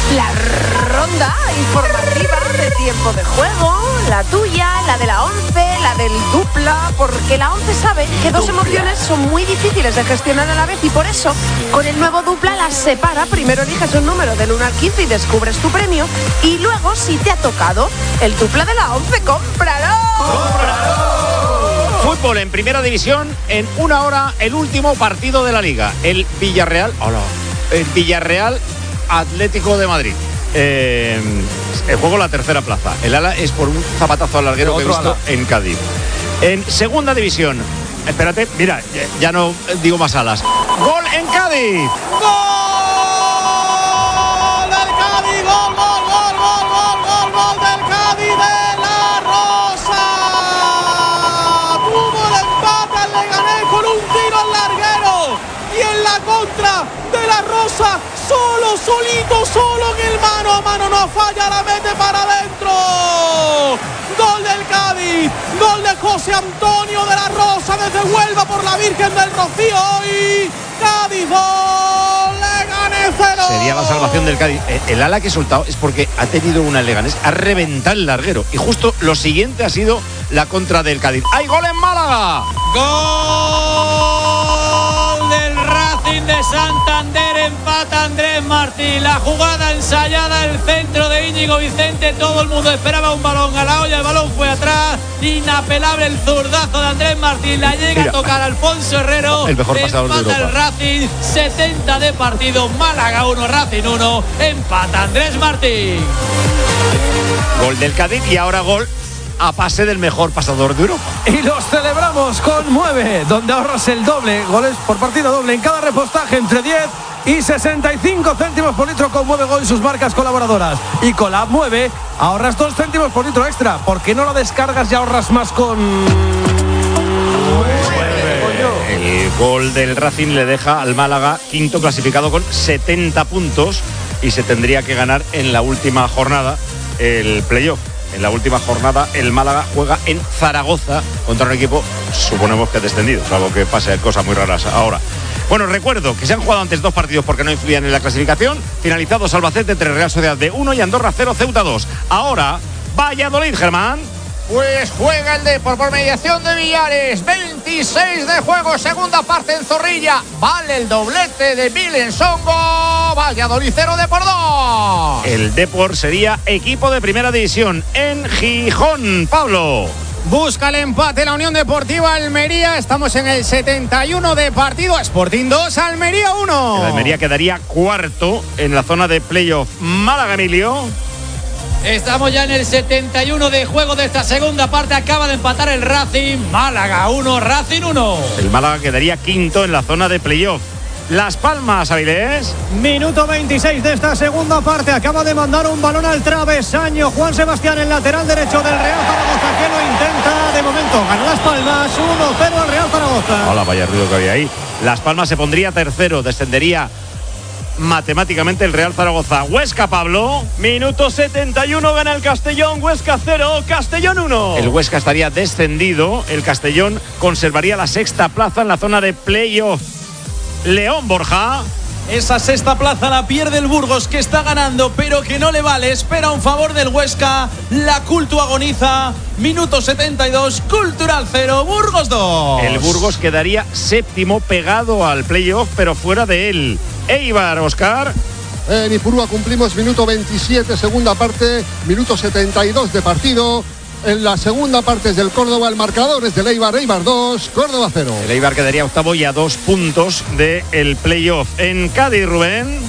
La ronda informativa de tiempo de juego, la tuya, la de la 11, la del dupla, porque la 11 sabe que dos emociones son muy difíciles de gestionar a la vez y por eso con el nuevo dupla las separa. Primero eliges un número del 1 al 15 y descubres tu premio y luego, si te ha tocado el dupla de la 11, ¡cómpralo! Fútbol en primera división, en una hora el último partido de la Liga. El Villarreal Atlético de Madrid. El juego la tercera plaza. El ala es por un zapatazo al larguero que he visto en Cádiz. En segunda división, espérate, mira, ya no digo más alas. ¡Gol en Cádiz! ¡Gol del Cádiz! ¡Gol del Cádiz de la Rosa! Tuvo el empate al Leganés con un tiro al larguero y en la contra de la Rosa, solo en el mano a mano, no falla, la mete para adentro. Gol del Cádiz, gol de José Antonio de la Rosa desde Huelva por la Virgen del Rocío. Y Cádiz 2, Leganés 0. Sería la salvación del Cádiz. El ala que he soltado es porque ha tenido una Leganés, ha reventado el larguero y justo lo siguiente ha sido la contra del Cádiz. ¡Hay gol en Málaga! Gol del Racing de Santander, empata Andrés Martín. La jugada ensayada, el centro de Íñigo Vicente, todo el mundo esperaba un balón a la olla, el balón fue atrás, inapelable el zurdazo de Andrés Martín, la llega a tocar Alfonso Herrero, el mejor pasador de Europa. El Racing, 70 de partido, Málaga 1, Racing 1, empata Andrés Martín. Gol del Cádiz y ahora gol a pase del mejor pasador de Europa. Y los celebramos con Mueve, donde ahorras el doble, goles por partida doble en cada repostaje entre 10 y 65 céntimos por litro con Mueve Go y sus marcas colaboradoras. Y con la Mueve ahorras 2 céntimos por litro extra. ¿Por qué no lo descargas y ahorras más con El gol del Racing le deja al Málaga quinto clasificado con 70 puntos y se tendría que ganar en la última jornada el playoff. En la última jornada el Málaga juega en Zaragoza contra un equipo, suponemos que descendido, salvo que pase cosas muy raras ahora. Bueno, recuerdo que se han jugado antes 2 partidos porque no influían en la clasificación. Finalizados Albacete 3, Real Sociedad de 1 y Andorra 0, Ceuta 2. Ahora, Valladolid, Germán. Pues juega el Depor por mediación de Villares. 26 de juego, segunda parte en Zorrilla. Vale el doblete de Milen Songo. Valladolid 0, Depor 2. El Depor sería equipo de primera división en Gijón. Pablo. Busca el empate la Unión Deportiva Almería. Estamos en el 71 de partido. Sporting 2, Almería 1. El Almería quedaría cuarto en la zona de playoff. Málaga, Emilio. Estamos ya en el 71 de juego de esta segunda parte. Acaba de empatar el Racing. Málaga 1, Racing 1. El Málaga quedaría quinto en la zona de playoff. Las Palmas, Avilés. Minuto 26 de esta segunda parte. Acaba de mandar un balón al travesaño Juan Sebastián, el lateral derecho del Real Zaragoza, que lo intenta. De momento gana Las Palmas 1-0 al Real Zaragoza. Hola, vaya ruido que había ahí. Las Palmas se pondría tercero, descendería matemáticamente el Real Zaragoza. Huesca, Pablo. Minuto 71, gana el Castellón. Huesca 0, Castellón 1. El Huesca estaría descendido. El Castellón conservaría la sexta plaza en la zona de playoff. León, Borja. Esa sexta plaza la pierde el Burgos, que está ganando, pero que no le vale. Espera un favor del Huesca. La Cultu agoniza. Minuto 72, Cultural 0, Burgos 2. El Burgos quedaría séptimo, pegado al playoff, pero fuera de él. Eibar, Oscar. En Ipurúa cumplimos minuto 27, segunda parte, minuto 72 de partido. En la segunda parte es del Córdoba, el marcador es del Eibar 2, Córdoba 0. El Eibar quedaría octavo y a 2 puntos del playoff. En Cádiz, Rubén.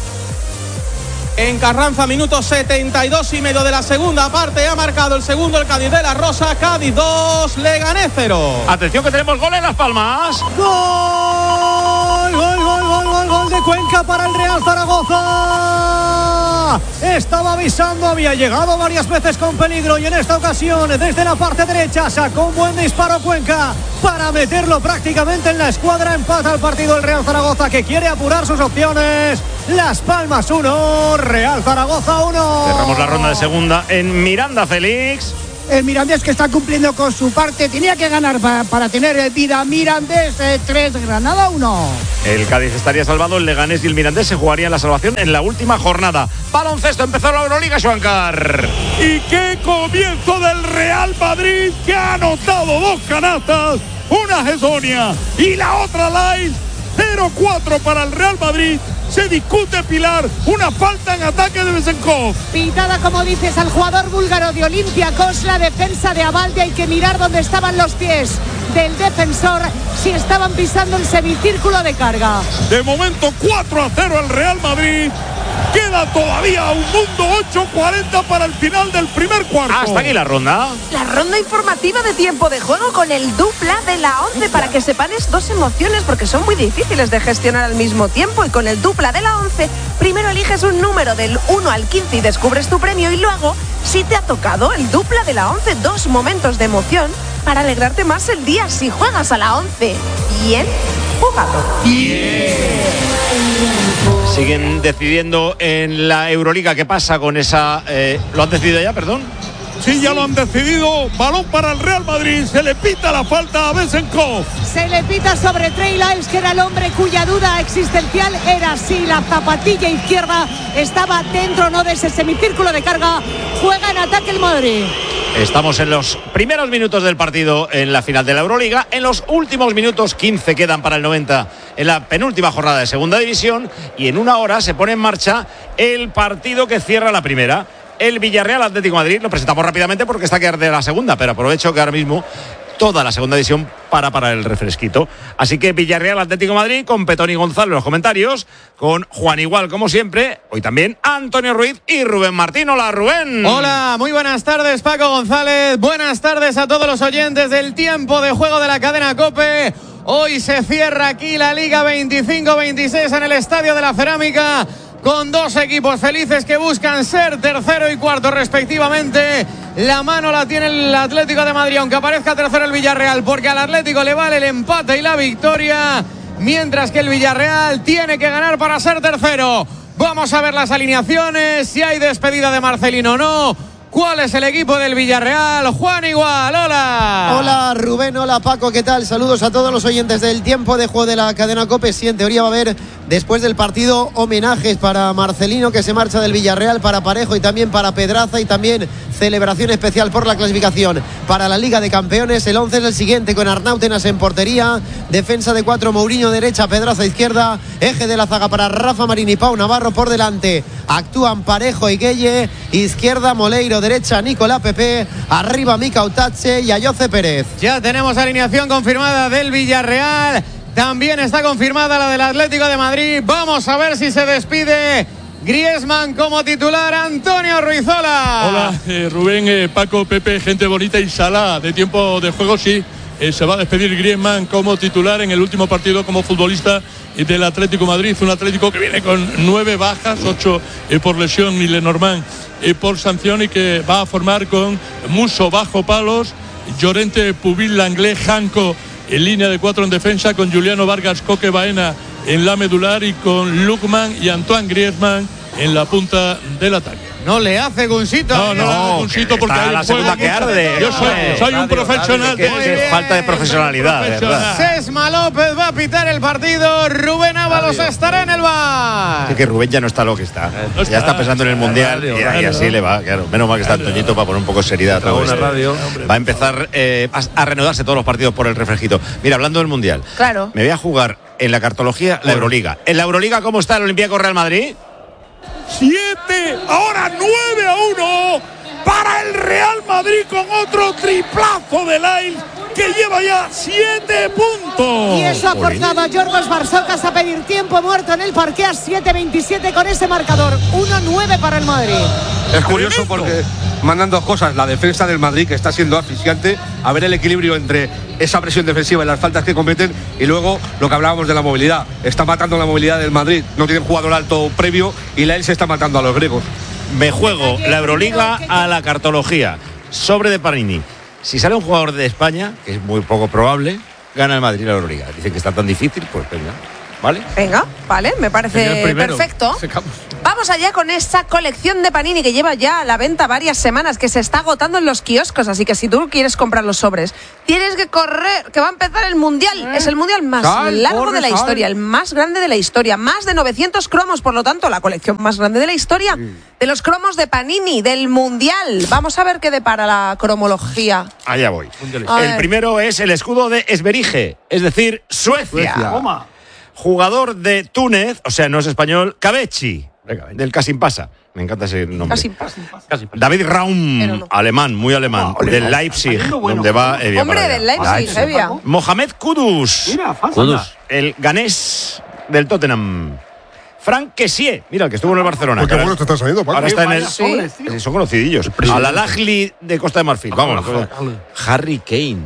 En Carranza, minuto 72 y medio de la segunda parte. Ha marcado el segundo el Cádiz de la Rosa. Cádiz 2, Leganés 0. Atención que tenemos gol en Las Palmas. ¡Gol! Gol de Cuenca para el Real Zaragoza. Estaba avisando, había llegado varias veces con peligro y en esta ocasión desde la parte derecha sacó un buen disparo Cuenca para meterlo prácticamente en la escuadra. Empata el partido el Real Zaragoza, que quiere apurar sus opciones. Las Palmas 1, Real Zaragoza 1. Cerramos la ronda de segunda en Miranda, Félix. el Mirandés, que está cumpliendo con su parte. Tenía que ganar para tener vida. Mirandés 3, Granada 1. El Cádiz estaría salvado, el Leganés y el Mirandés se jugarían la salvación en la última jornada. Baloncesto, empezó la Euroliga, Xuancar. Y qué comienzo del Real Madrid, que ha anotado 2 canastas, una Hesonia y la otra Lais. 0-4 para el Real Madrid. Se discute, Pilar, una falta en ataque de Besenkov. Pintada, como dices, al jugador búlgaro de Olympiacos. La defensa de Abalde, hay que mirar dónde estaban los pies del defensor, si estaban pisando el semicírculo de carga. De momento 4-0 el Real Madrid. Queda todavía un mundo, 8:40 para el final del primer cuarto. Hasta aquí la ronda. La ronda informativa de tiempo de juego con el dupla de la 11, para que separes 2 emociones, porque son muy difíciles de gestionar al mismo tiempo. Y con el dupla de la 11, primero eliges un número del 1 al 15 y descubres tu premio. Y luego, si te ha tocado el dupla de la 11, 2 momentos de emoción para alegrarte más el día si juegas a la 11. Bien jugado. Siguen decidiendo en la Euroliga qué pasa con esa... ¿Lo han decidido ya, perdón? Sí, ya lo han decidido. Balón para el Real Madrid. Se le pita la falta a Besenkov. Se le pita sobre Trey Lyles, que era el hombre cuya duda existencial era si la zapatilla izquierda estaba dentro o no de ese semicírculo de carga. Juega en ataque el Madrid. Estamos en los primeros minutos del partido en la final de la Euroliga. En los últimos minutos, 15 quedan para el 90 en la penúltima jornada de segunda división. Y en una hora se pone en marcha el partido que cierra la primera. El Villarreal Atlético de Madrid. Lo presentamos rápidamente porque está que arde la segunda, pero aprovecho que ahora mismo toda la segunda división para el refresquito. Así que Villarreal Atlético de Madrid con Petón y Gonzalo en los comentarios, con Juan Igual como siempre, hoy también Antonio Ruiz y Rubén Martín. Hola, Rubén. Hola, muy buenas tardes, Paco González. Buenas tardes a todos los oyentes del tiempo de juego de la cadena COPE. Hoy se cierra aquí la Liga 25-26 en el Estadio de la Cerámica, con 2 equipos felices que buscan ser tercero y cuarto respectivamente. La mano la tiene el Atlético de Madrid, aunque aparezca tercero el Villarreal, porque al Atlético le vale el empate y la victoria, mientras que el Villarreal tiene que ganar para ser tercero. Vamos a ver las alineaciones, si hay despedida de Marcelino o no. ¿Cuál es el equipo del Villarreal? Juan Igual, hola. Hola Rubén, hola Paco, ¿qué tal? Saludos a todos los oyentes del tiempo de juego de la cadena COPE. Sí, en teoría va a haber, después del partido, homenajes para Marcelino, que se marcha del Villarreal, para Parejo y también para Pedraza, y también celebración especial por la clasificación para la Liga de Campeones. El 11 es el siguiente, con Arnautenas en portería, defensa de 4, Mourinho derecha, Pedraza izquierda, eje de la zaga para Rafa Marín y Pau Navarro por delante. Actúan Parejo y Gueye, izquierda Moleiro, derecha Nicolás Pepe, arriba Mika Utache y Ayoce Pérez. Ya tenemos alineación confirmada del Villarreal, también está confirmada la del Atlético de Madrid. Vamos a ver si se despide Griezmann como titular. Antonio Ruizola. Hola, Rubén, Paco, Pepe, gente bonita y Salah de tiempo de juego, sí. Se va a despedir Griezmann como titular en el último partido como futbolista del Atlético de Madrid. Un Atlético que viene con 9 bajas, 8 por lesión y Lenormand por sanción, y que va a formar con Musso bajo palos, Llorente, Pubil, Langlais, Janko en línea de 4 en defensa, con Juliano Vargas, Coque Baena en la medular, y con Lukman y Antoine Griezmann en la punta del ataque. No le hace Gunsito. No, Gunsito, porque hay la segunda que arde. Yo soy un profesional. Qué falta de profesionalidad, ¿verdad? Sesma López va a pitar el partido. Rubén Ábalos estará en el bar. Sí, que Rubén ya no está lo que está. Ya está pensando en el Mundial y así le va, claro. Menos mal que está Antoñito para poner un poco de seriedad a todo esto. Va a empezar a reanudarse todos los partidos por el refresquito. Mira, hablando del Mundial, claro, me voy a jugar en la cartología la Euroliga. En la Euroliga, ¿cómo está el Olympiacos Real Madrid? 7, ahora 9-1 para el Real Madrid, con otro triplazo de Lyle, que lleva ya 7 puntos. Y eso ha forzado a Yorgos Barsocas a pedir tiempo muerto en el parqué a 7:27 con ese marcador. 1-9 para el Madrid. Es curioso porque mandan 2 cosas: la defensa del Madrid, que está siendo asfixiante, a ver el equilibrio entre esa presión defensiva y las faltas que cometen, y luego lo que hablábamos de la movilidad. Está matando la movilidad del Madrid, no tienen jugador alto previo, y la él se está matando a los griegos. Me juego la Euroliga a la cartología. Sobre de Panini. Si sale un jugador de España, que es muy poco probable, gana el Madrid la Euroliga. Dicen que está tan difícil, pues venga. ¿vale? Venga, vale, me parece perfecto. Vamos allá con esa colección de Panini que lleva ya a la venta varias semanas, que se está agotando en los kioscos, así que si tú quieres comprar los sobres, tienes que correr, que va a empezar el Mundial. Es el Mundial más largo de la historia, el más grande de la historia, más de 900 cromos, por lo tanto, la colección más grande de la historia de los cromos de Panini, del Mundial. Vamos a ver qué depara la cromología. Allá voy. El primero es el escudo de Esberige, es decir, Suecia. Jugador de Túnez, o sea, no es español, Cabechi, del Kasimpasa. Me encanta ese nombre. David Raum, alemán, muy alemán, del Leipzig, donde va Evia. Hombre, del Leipzig, Evia. Mohamed Kudus, el ganés del Tottenham. Frank Kessié, mira, el que estuvo en el Barcelona. Qué bueno te está saliendo, Paco. Ahora está en el... Son conocidillos. Al Al-Ahly de Costa de Marfil. Vamos. Harry Kane.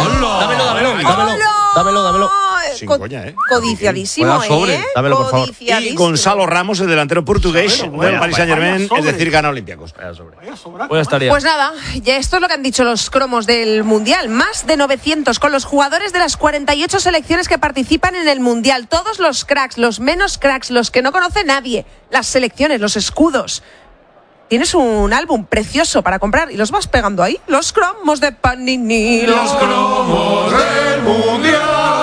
Dámelo. Sin coña, ¿eh? Codiciadísimo, Dámelo, por favor. Y Gonzalo Ramos, el delantero portugués del Paris Saint-Germain, es decir, gana Olympiacos. Pues nada, ya esto es lo que han dicho los cromos del Mundial. Más de 900 con los jugadores de las 48 selecciones que participan en el Mundial. Todos los cracks, los menos cracks, los que no conoce nadie. Las selecciones, los escudos. Tienes un álbum precioso para comprar y los vas pegando ahí. Los cromos de Panini. Los cromos del Mundial.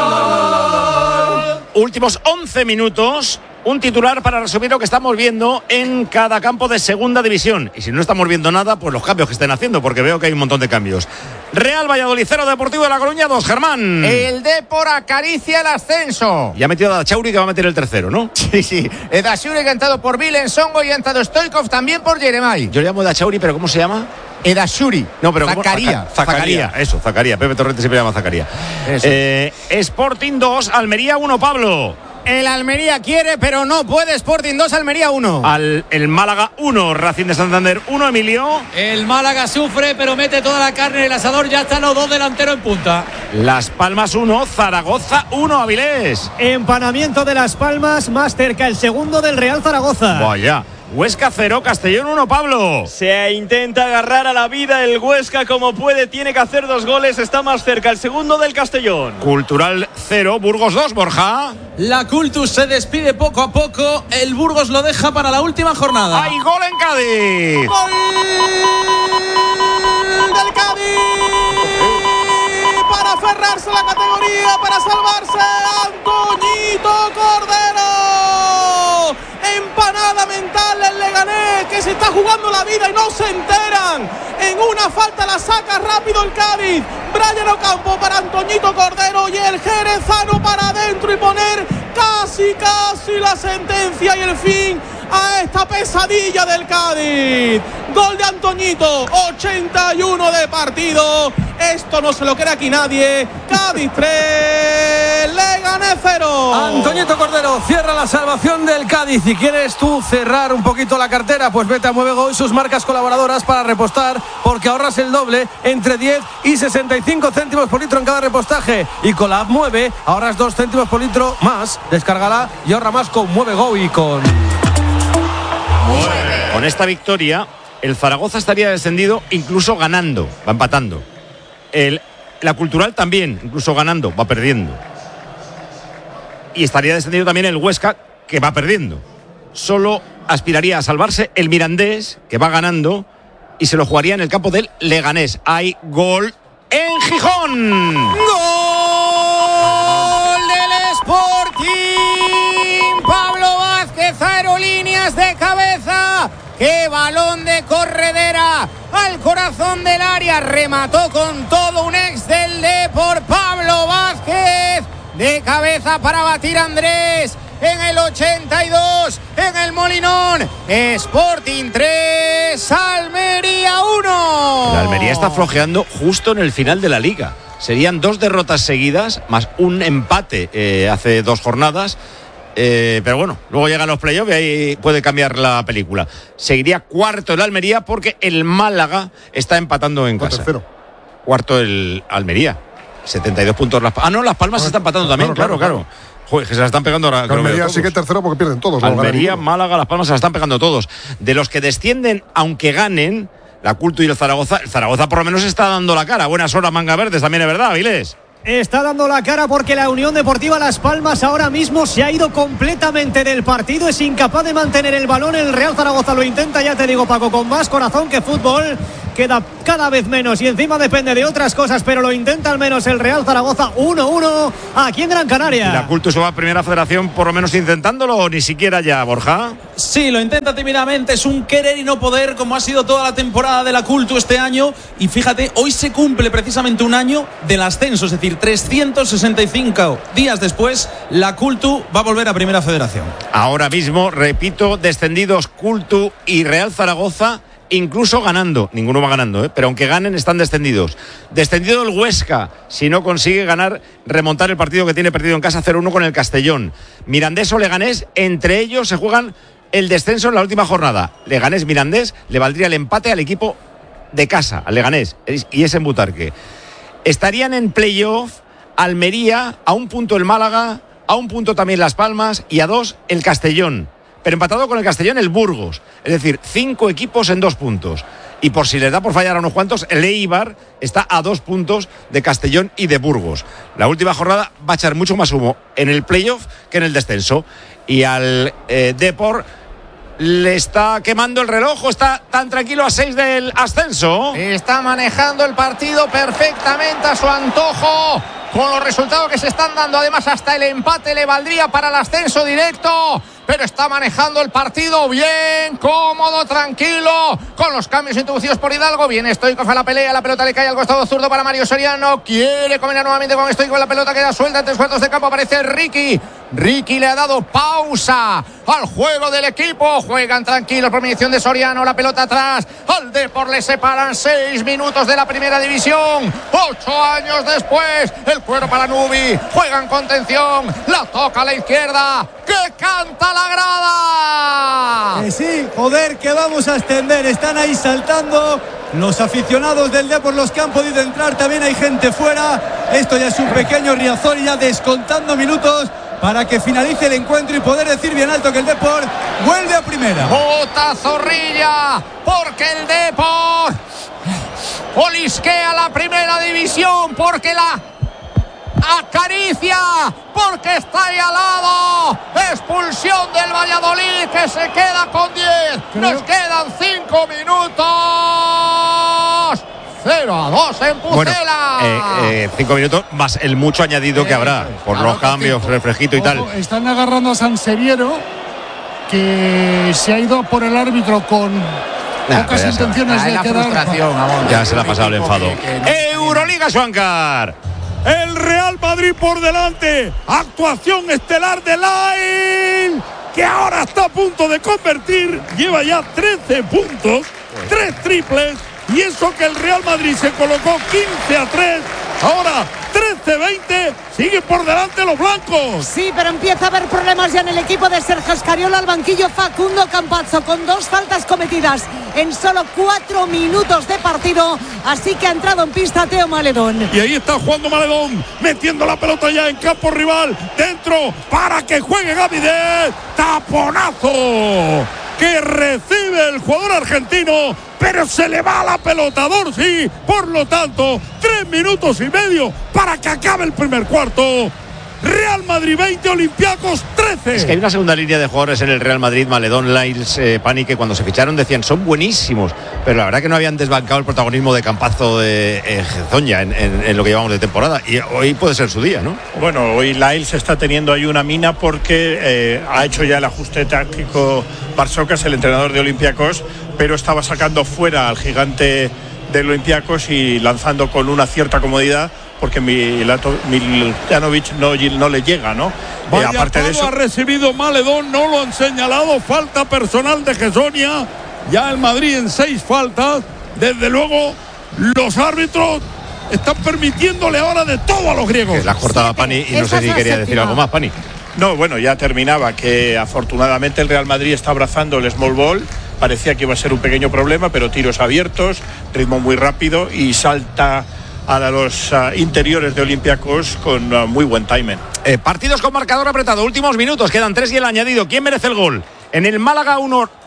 Últimos 11 minutos. Un titular para resumir lo que estamos viendo en cada campo de segunda división. Y si no estamos viendo nada, pues los cambios que estén haciendo, porque veo que hay un montón de cambios. Real Valladolid 0, Deportivo de La Coruña 2, Germán. El Depor acaricia el ascenso. Y ha metido a Dachauri, que va a meter el tercero, ¿no? Sí. Dachauri que ha entrado por Vilen Songo y ha entrado Stoikov también por Yeremay. Yo le llamo Dachauri, pero ¿cómo se llama? Edashuri. No, pero Zacaría. Zacaría. Pepe Torrente siempre llama Zacaría. Sporting 2, Almería 1, Pablo. El Almería quiere, pero no puede. Sporting 2, Almería 1. El Málaga 1, Racing de Santander 1, Emilio. El Málaga sufre, pero mete toda la carne en el asador. Ya están los dos delanteros en punta. Las Palmas 1, Zaragoza 1, Avilés. Empanamiento de Las Palmas, más cerca el segundo del Real Zaragoza. Vaya. Huesca 0, Castellón 1, Pablo. Se intenta agarrar a la vida el Huesca como puede, tiene que hacer 2 goles, está más cerca el segundo del Castellón. Cultural 0, Burgos 2, Borja. La Cultus se despide poco a poco, el Burgos lo deja para la última jornada. ¡Hay gol en Cádiz! ¡Gol del Cádiz! Para aferrarse a la categoría, para salvarse, Antoñito Cordero. Empanada mental el Leganés, que se está jugando la vida y no se enteran. En una falta la saca rápido el Cádiz. Brian Ocampo para Antoñito Cordero y el jerezano para adentro y poner casi la sentencia y el fin a esta pesadilla del Cádiz. Gol de Antoñito, 81 de partido. Esto no se lo cree aquí nadie. Cádiz 3, Leganés 0. Antoñito Cordero cierra la salvación del Cádiz. Si quieres tú cerrar un poquito la cartera, pues vete a Mueve Go y sus marcas colaboradoras para repostar, porque ahorras el doble, entre 10 y 65 céntimos por litro en cada repostaje. Y con la app Mueve ahorras 2 céntimos por litro más. Descárgala y ahorra más con Mueve Go y con esta victoria, el Zaragoza estaría descendido incluso ganando, va empatando. La Cultural también, incluso ganando, va perdiendo. Y estaría descendido también el Huesca, que va perdiendo. Solo aspiraría a salvarse el Mirandés, que va ganando, y se lo jugaría en el campo del Leganés. Hay gol en Gijón. ¡Gol del Sporting! Pablo Vázquez, aerolíneas de cabeza. ¡Qué balón de corredera! Al corazón del área, remató con todo un ex del Depor, Pablo Vázquez. De cabeza para batir a Andrés. En el 82, en el Molinón. Sporting 3, Almería 1. La Almería está flojeando justo en el final de la Liga. Serían 2 derrotas seguidas, más un empate hace 2 jornadas. Pero bueno, luego llegan los playoffs y ahí puede cambiar la película. Seguiría cuarto el Almería porque el Málaga está empatando en casa. Tercero. Cuarto el Almería. 72 puntos. Las Palmas se están empatando también, claro. Joder, que se la están pegando ahora. Almería sí que tercero porque pierden todos. Almería, Málaga, Las Palmas se la están pegando todos. De los que descienden, aunque ganen, la Cultu y el Zaragoza por lo menos está dando la cara. Buenas horas, Manga Verdes, también es verdad, Avilés. Está dando la cara porque la Unión Deportiva Las Palmas ahora mismo se ha ido completamente del partido. Es incapaz de mantener el balón. El Real Zaragoza lo intenta, ya te digo, Paco, con más corazón que fútbol. Queda cada vez menos y encima depende de otras cosas, pero lo intenta al menos el Real Zaragoza. 1-1 aquí en Gran Canaria. ¿Y la Cultus va a Primera Federación por lo menos intentándolo o ni siquiera ya, Borja? Sí, lo intenta tímidamente, es un querer y no poder, como ha sido toda la temporada de la Cultu este año. Y fíjate, hoy se cumple precisamente un año del ascenso, es decir, 365 días después, la Cultu va a volver a Primera Federación. Ahora mismo, repito, descendidos Cultu y Real Zaragoza, incluso ganando. Ninguno va ganando, pero aunque ganen, están descendidos. Descendido el Huesca, si no consigue ganar, remontar el partido que tiene perdido en casa 0-1 con el Castellón. Mirandés o Leganés, entre ellos se juegan el descenso en la última jornada. Leganés-Mirandés le valdría el empate al equipo de casa, al Leganés, y es en Butarque. Estarían en playoff Almería, a un punto el Málaga, a un punto también Las Palmas y a 2 el Castellón. Pero empatado con el Castellón el Burgos. Es decir, 5 equipos en 2 puntos. Y por si les da por fallar a unos cuantos, el Eibar está a 2 puntos de Castellón y de Burgos. La última jornada va a echar mucho más humo en el playoff que en el descenso. Y al Depor le está quemando el reloj, o está tan tranquilo a 6 del ascenso. Está manejando el partido perfectamente a su antojo, con los resultados que se están dando. Además, hasta el empate le valdría para el ascenso directo. Pero está manejando el partido bien, cómodo, tranquilo, con los cambios introducidos por Hidalgo. Bien Stoikov a la pelea, la pelota le cae al costado zurdo para Mario Soriano. Quiere combinar nuevamente con Stoikov, la pelota queda suelta en 3/4 de campo, aparece Ricky. Ricky le ha dado pausa al juego del equipo. Juegan tranquilos por mediación de Soriano, la pelota atrás. Al Depor le separan 6 minutos de la primera división. 8 años después, el cuero para Nubi. Juegan contención, la toca a la izquierda. ¡Que canta la grada! Sí, joder, que vamos a extender. Están ahí saltando los aficionados del Depor, los que han podido entrar. También hay gente fuera. Esto ya es un pequeño Riazor, ya descontando minutos para que finalice el encuentro y poder decir bien alto que el Depor vuelve a primera. Bota Zorrilla, porque el Depor olisquea la primera división, porque la acaricia, porque está ahí al lado. Expulsión del Valladolid, que se queda con 10. Nos quedan 5 minutos. 0-2 en Pucela. Bueno, 5 minutos más el mucho añadido que habrá por los cambios, refresquito y tal. Están agarrando a Sanseviero, que se ha ido por el árbitro con pocas intenciones de quedar. Ya se le ha pasado el enfado. Euroliga, Schwankar. El Real Madrid por delante. Actuación estelar de Lyle, que ahora está a punto de convertir. Lleva ya 13 puntos, 3 triples. Y eso que el Real Madrid se colocó 15-3. Ahora 13-20. Sigue por delante los blancos. Sí, pero empieza a haber problemas ya en el equipo de Sergio Escariola. Al banquillo Facundo Campazzo, con 2 faltas cometidas en solo 4 minutos de partido. Así que ha entrado en pista Teo Maledón. Y ahí está jugando Maledón, metiendo la pelota ya en campo rival. Dentro para que juegue Gavidet. Taponazo que recibe el jugador argentino, pero se le va la pelota a Dorsey. Por lo tanto, 3 minutos y medio para que acabe el primer cuarto. Real Madrid 20, Olympiacos 13. Es que hay una segunda línea de jugadores en el Real Madrid, Maledón, Lyles, Pani, que cuando se ficharon decían son buenísimos, pero la verdad que no habían desbancado el protagonismo de Campazzo, de Zonja en lo que llevamos de temporada, y hoy puede ser su día, ¿no? Bueno, hoy Lyles está teniendo ahí una mina porque ha hecho ya el ajuste táctico Barsocas, el entrenador de Olympiacos, pero estaba sacando fuera al gigante de Olympiacos y lanzando con una cierta comodidad, porque Miljanovic no le llega, ¿no? Aparte de eso, ha recibido Maledón, no lo han señalado. Falta personal de Gessonia. Ya el Madrid en 6 faltas. Desde luego, los árbitros están permitiéndole ahora de todo a los griegos. Que la cortaba Pani y no sé si quería decir algo más, Pani. No, bueno, ya terminaba, que afortunadamente el Real Madrid está abrazando el small ball. Parecía que iba a ser un pequeño problema, pero tiros abiertos, ritmo muy rápido y salta a los interiores de Olympiacos con muy buen timing. Partidos con marcador apretado, últimos minutos, quedan 3 y el añadido. ¿Quién merece el gol? En el Málaga 1,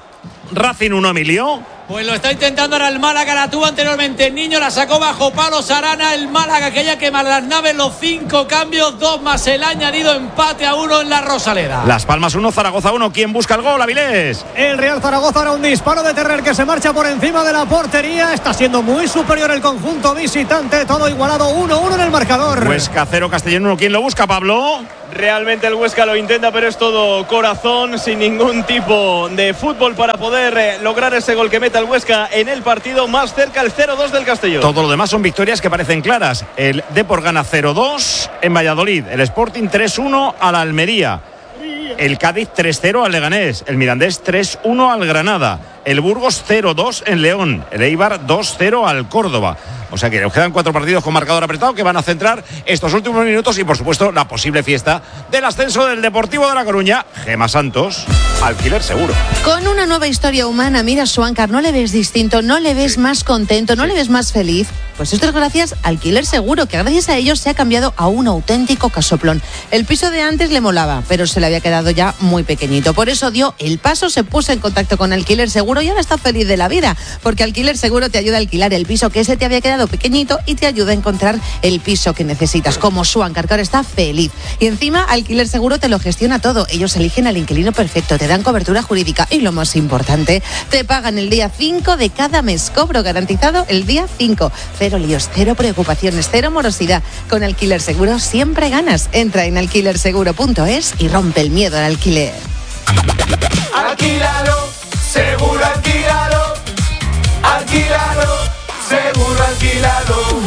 Racing 1, Emilio. Pues lo está intentando ahora el Málaga, la tuvo anteriormente el Niño, la sacó bajo palos Arana, el Málaga quería quemar las naves, los 5 cambios, 2 más el añadido, empate a 1 en la Rosaleda. Las Palmas 1, Zaragoza 1, ¿quién busca el gol, Avilés? El Real Zaragoza, ahora un disparo de Terrer que se marcha por encima de la portería, está siendo muy superior el conjunto visitante, todo igualado, 1-1 en el marcador. Huesca 0, Castellón 1, ¿quién lo busca, Pablo? Realmente el Huesca lo intenta, pero es todo corazón, sin ningún tipo de fútbol para poder lograr ese gol que meta el Huesca en el partido. Más cerca el 0-2 del Castellón. Todo lo demás son victorias que parecen claras. El Depor gana 0-2 en Valladolid, el Sporting 3-1 al Almería, el Cádiz 3-0 al Leganés, el Mirandés 3-1 al Granada, el Burgos 0-2 en León, el Eibar 2-0 al Córdoba. O sea que nos quedan 4 partidos con marcador apretado que van a centrar estos últimos minutos y, por supuesto, la posible fiesta del ascenso del Deportivo de La Coruña. Gema Santos, alquiler seguro. Con una nueva historia humana, mira, Suáncar, no le ves distinto, no le ves más contento, no le ves más feliz. Pues esto es gracias a Alquiler Seguro, que gracias a ellos se ha cambiado a un auténtico casoplón. El piso de antes le molaba, pero se le había quedado ya muy pequeñito. Por eso dio el paso, se puso en contacto con Alquiler Seguro y ahora está feliz de la vida, porque Alquiler Seguro te ayuda a alquilar el piso que se te había quedado pequeñito y te ayuda a encontrar el piso que necesitas, como Suáncar, que ahora está feliz. Y encima Alquiler Seguro te lo gestiona todo. Ellos eligen al inquilino perfecto, te dan cobertura jurídica y, lo más importante, te pagan el día 5 de cada mes. Cobro garantizado el día 5. Cero líos, cero preocupaciones, cero morosidad. Con Alquiler Seguro siempre ganas. Entra en alquilerseguro.es y rompe el miedo al alquiler. Alquílalo, seguro alquílalo. Alquílalo, seguro alquílalo.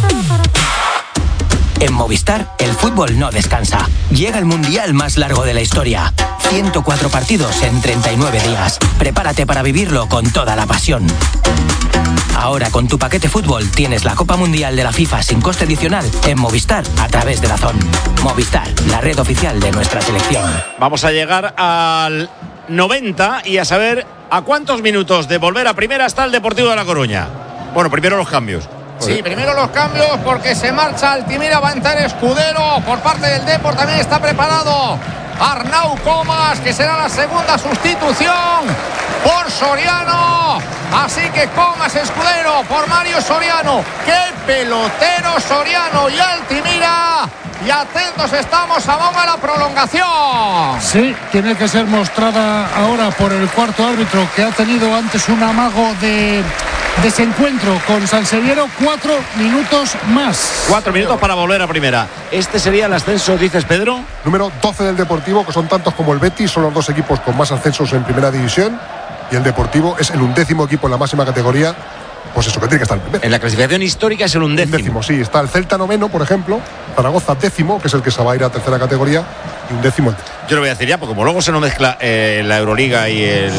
En Movistar, el fútbol no descansa. Llega el mundial más largo de la historia. 104 partidos en 39 días. Prepárate para vivirlo con toda la pasión. Ahora con tu paquete fútbol tienes la Copa Mundial de la FIFA sin coste adicional en Movistar a través de DAZN. Movistar, la red oficial de nuestra selección. Vamos a llegar al 90 y a saber a cuántos minutos de volver a primera está el Deportivo de La Coruña. Bueno, primero los cambios. Sí, primero los cambios porque se marcha Altimira, va a entrar Escudero por parte del Depor, también está preparado Arnau Comas, que será la segunda sustitución por Soriano. Así que Comas, Escudero por Mario Soriano. ¡Qué pelotero Soriano! Y Altimira. Y atentos estamos a bomba la prolongación. Sí, tiene que ser mostrada ahora por el cuarto árbitro, que ha tenido antes un amago de desencuentro con Sanseviero. 4 minutos más. 4 minutos para volver a primera. ¿Este sería el ascenso, dices, Pedro? Número 12 del Deportivo, que son tantos como el Betis. Son los 2 equipos con más ascensos en primera división. Y el Deportivo es el 11º equipo en la máxima categoría. Pues eso, que tiene que estar el primero. En la clasificación histórica es el 11º. Sí, está el Celta 9º, por ejemplo. Zaragoza 10º, que es el que se va a ir a tercera categoría. Y 11º. Yo lo voy a decir ya, porque como luego se nos mezcla la Euroliga y el...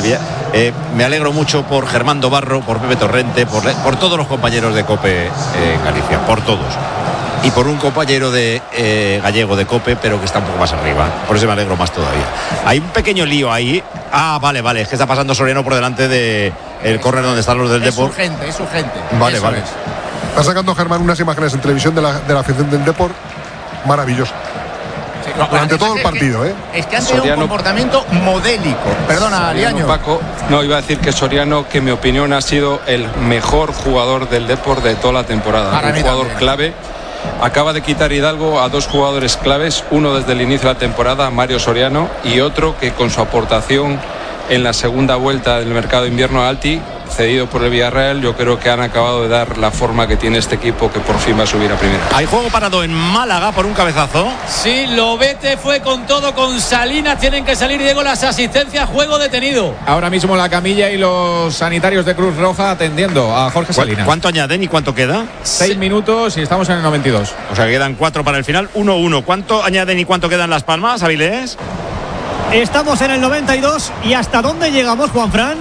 me alegro mucho por Germán Dobarro, por Pepe Torrente, por todos los compañeros de COPE Galicia, por todos. Y por un compañero de gallego de COPE, pero que está un poco más arriba. Por eso me alegro más todavía. Hay un pequeño lío ahí. Ah, vale, es que está pasando Soriano por delante del córner donde están los del Depor. Es urgente. Vale. Está sacando Germán unas imágenes en televisión de la afición del Depor. Maravilloso. Sí, durante todo el partido, Es que han tenido un comportamiento modélico. Perdona, Liaño. Paco, no, iba a decir que Soriano, que en mi opinión ha sido el mejor jugador del Depor de toda la temporada. Un jugador clave. Acaba de quitar Hidalgo a 2 jugadores claves, uno desde el inicio de la temporada, Mario Soriano, y otro que con su aportación en la segunda vuelta del mercado de invierno, Alti, cedido por el Villarreal, yo creo que han acabado de dar la forma que tiene este equipo, que por fin va a subir a primera. Hay juego parado en Málaga por un cabezazo. Sí, Lobete fue con todo, con Salinas, tienen que salir, Diego, las asistencias, juego detenido. Ahora mismo la camilla y los sanitarios de Cruz Roja atendiendo a Jorge Salinas. ¿Cuánto añaden y cuánto queda? 6 minutos y estamos en el 92. O sea, quedan 4 para el final, 1-1. ¿Cuánto añaden y cuánto quedan Las Palmas, Avilés? Estamos en el 92 y ¿hasta dónde llegamos, Juanfran?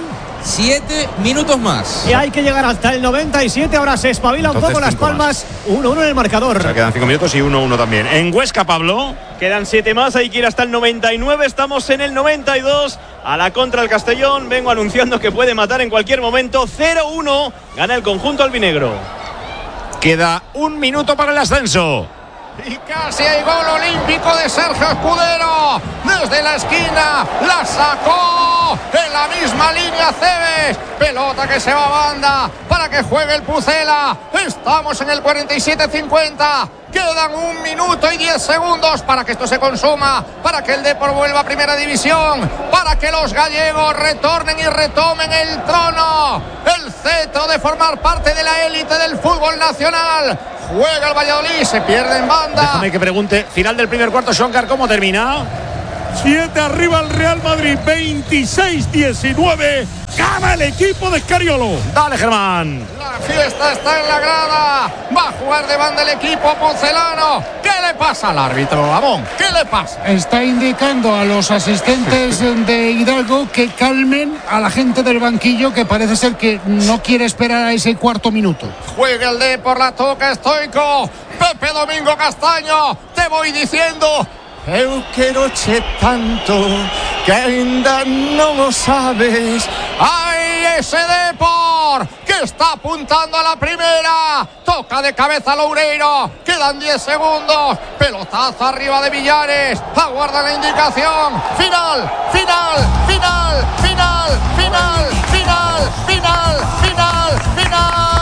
7 minutos más. Y hay que llegar hasta el 97. Ahora se espabila un poco Las Palmas. 1-1 en el marcador. O sea, quedan 5 minutos y 1-1 también. En Huesca, Pablo. Quedan 7 más. Hay que ir hasta el 99. Estamos en el 92. A la contra el Castellón. Vengo anunciando que puede matar en cualquier momento. 0-1. Gana el conjunto albinegro. Queda 1 minuto para el ascenso. Y casi hay gol olímpico de Sergio Escudero. Desde la esquina la sacó en la misma línea Cebes. Pelota que se va a banda para que juegue el Pucela. Estamos en el 47-50. Quedan 1 minuto y 10 segundos para que esto se consuma, para que el Depor vuelva a primera división, para que los gallegos retornen y retomen el trono, el cetro de formar parte de la élite del fútbol nacional. Juega el Valladolid, se pierde en banda. Déjame que pregunte, final del primer cuarto, Xócar, ¿cómo termina? 7 arriba el Real Madrid, 26-19. Gana el equipo de Escariolo. Dale, Germán. La fiesta está en la grada. Va a jugar de banda el equipo pucelano. ¿Qué le pasa al árbitro, Ramón? ¿Qué le pasa? Está indicando a los asistentes de Hidalgo que calmen a la gente del banquillo, que parece ser que no quiere esperar a ese cuarto minuto. Juega el Depor, la toca Stoico. Pepe Domingo Castaño, te voy diciendo. Eu quero che tanto que ainda non o sabes. ¡Ay, ese Depor que está apuntando a la primera! Toca de cabeza Loureiro. Quedan 10 segundos. Pelotazo arriba de Villares. Aguarda la indicación. Final, final, final, final, final, final, final, final, final.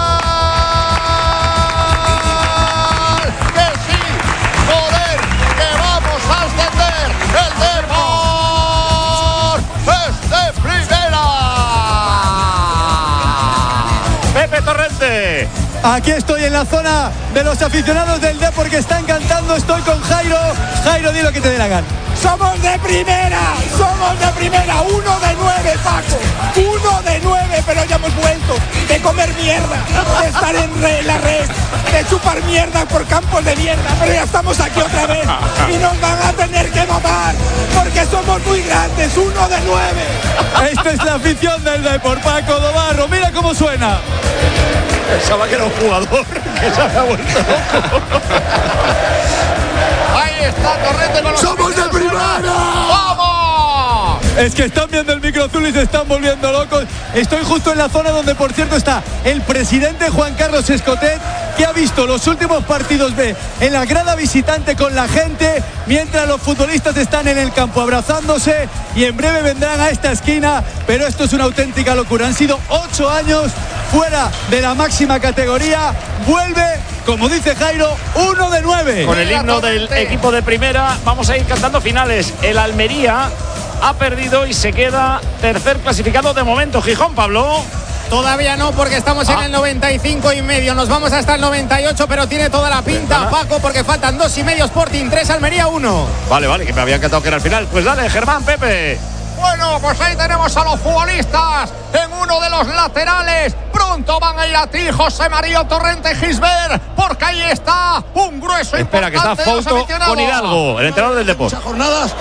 El Depor es de primera. Pepe Torrente. Aquí estoy en la zona de los aficionados del Depor que están cantando. Estoy con Jairo. Jairo, di lo que te dé la gana. Somos de primera, 1 de 9, Paco, 1 de 9, pero ya hemos vuelto de comer mierda, de estar en la red, de chupar mierda por campos de mierda, pero ya estamos aquí otra vez y nos van a tener que matar porque somos muy grandes, 1 de 9. Esta es la afición del Depor, Paco Dobarro, mira cómo suena. Pensaba que era un jugador que se había vuelto loco. Ahí está Torrente con los... ¡Somos de primera! ¡Vamos! Es que están viendo el micro azul y se están volviendo locos. Estoy justo en la zona donde, por cierto, está el presidente Juan Carlos Escotet, que ha visto los últimos partidos B en la grada visitante con la gente, mientras los futbolistas están en el campo abrazándose y en breve vendrán a esta esquina, pero esto es una auténtica locura. Han sido 8 años fuera de la máxima categoría. Vuelve, como dice Jairo, 1 de 9. Con el himno del equipo de primera vamos a ir cantando finales. El Almería ha perdido y se queda tercer clasificado de momento. Gijón, Pablo. Todavía no, porque estamos en el 95 y medio. Nos vamos hasta el 98, pero tiene toda la pinta, Paco, porque faltan 2 y medio. Sporting 3, Almería 1. Vale, que me había encantado que era el final. Pues dale, Germán, Pepe. Bueno, pues ahí tenemos a los futbolistas en uno de los laterales. Pronto van a ir a ti, José María Torrente Gisbert, porque ahí está un grueso. Espera, que está Fouto con Hidalgo, el entrenador del Depor. Jornadas.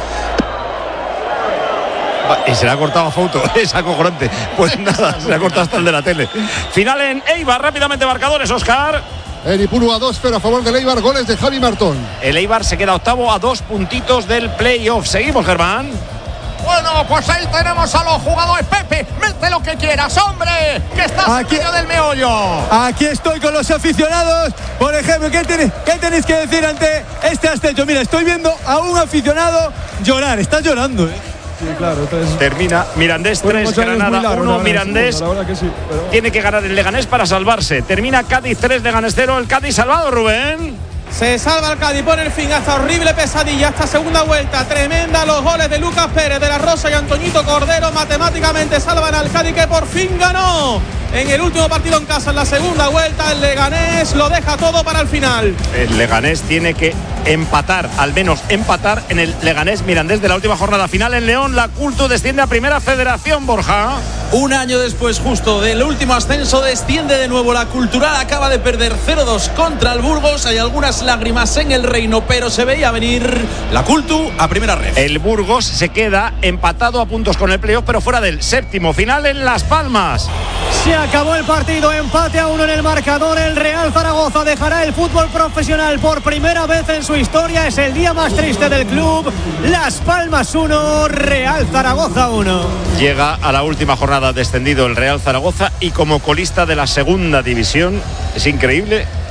Y se le ha cortado a Fouto, es acojonante. Pues nada, se le ha cortado hasta el de la tele. Final en Eibar, rápidamente marcadores, Óscar. El Ipurú a 2, pero a favor del Eibar, goles de Javi Martón. El Eibar se queda octavo a 2 puntitos del playoff. Seguimos, Germán. Bueno, pues ahí tenemos a los jugadores. Pepe, mete lo que quieras, hombre, que estás aquí, en medio del meollo. Aquí estoy con los aficionados. Por ejemplo, ¿qué tenéis que decir ante este ascenso? Mira, estoy viendo a un aficionado llorar. Está llorando, ¿eh? Sí, claro. Entonces, termina Mirandés 3, Granada 1. Mirandés tiene que ganar el Leganés para salvarse. Termina Cádiz 3, Leganés 0. El Cádiz salvado, Rubén. Se salva el Cádiz, pone el fin a esta horrible pesadilla, esta segunda vuelta tremenda. Los goles de Lucas Pérez, de la Rosa y Antoñito Cordero matemáticamente salvan al Cádiz, que por fin ganó en el último partido en casa en la segunda vuelta. El Leganés lo deja todo para el final. El Leganés tiene que empatar, al menos empatar en el Leganés Mirandés de la última jornada final en León. La Culto desciende a Primera Federación, Borja. Un año después justo del último ascenso desciende de nuevo la Cultural. Acaba de perder 0-2 contra el Burgos. Hay algunas lágrimas en el Reino, pero se veía venir la Cultu a primera red. El Burgos se queda empatado a puntos con el playoff, pero fuera del séptimo. Final en Las Palmas. Se acabó el partido, empate a 1 en el marcador. El Real Zaragoza dejará el fútbol profesional por primera vez en su historia. Es el día más triste del club. Las Palmas 1, Real Zaragoza 1. Llega a la última jornada descendido el Real Zaragoza y como colista de la segunda división. Es increíble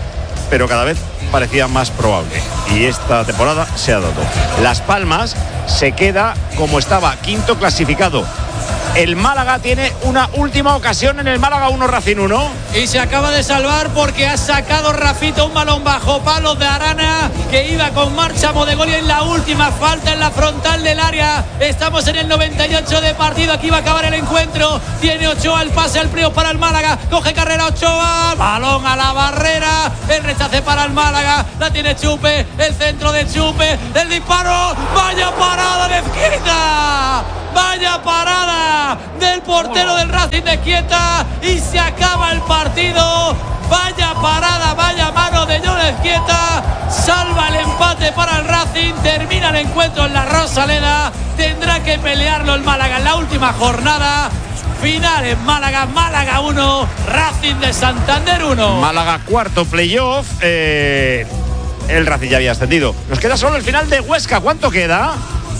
pero cada vez parecía más probable. Y esta temporada se ha dado. Las Palmas se queda como estaba, quinto clasificado. El Málaga tiene una última ocasión en el Málaga 1, Racing 1. Y se acaba de salvar porque ha sacado Rafito un balón bajo palos de Arana que iba con marcha Modegolia en la última falta en la frontal del área. Estamos en el 98 de partido. Aquí va a acabar el encuentro. Tiene Ochoa el pase al Prios para el Málaga. Coge carrera Ochoa. Balón a la barrera. El rechace para el Málaga. La tiene Chupe. El centro de Chupe. El disparo. Vaya parada de Izquierda. Vaya parada del portero del Racing de Izquierda y se acaba el partido. Vaya parada, vaya mano de John Izquierda. Salva el empate para el Racing. Termina el encuentro en la Rosaleda. Tendrá que pelearlo el Málaga en la última jornada. Final en Málaga. Málaga 1, Racing de Santander 1. Málaga cuarto playoff. El Racing ya había ascendido. Nos queda solo el final de Huesca. ¿Cuánto queda?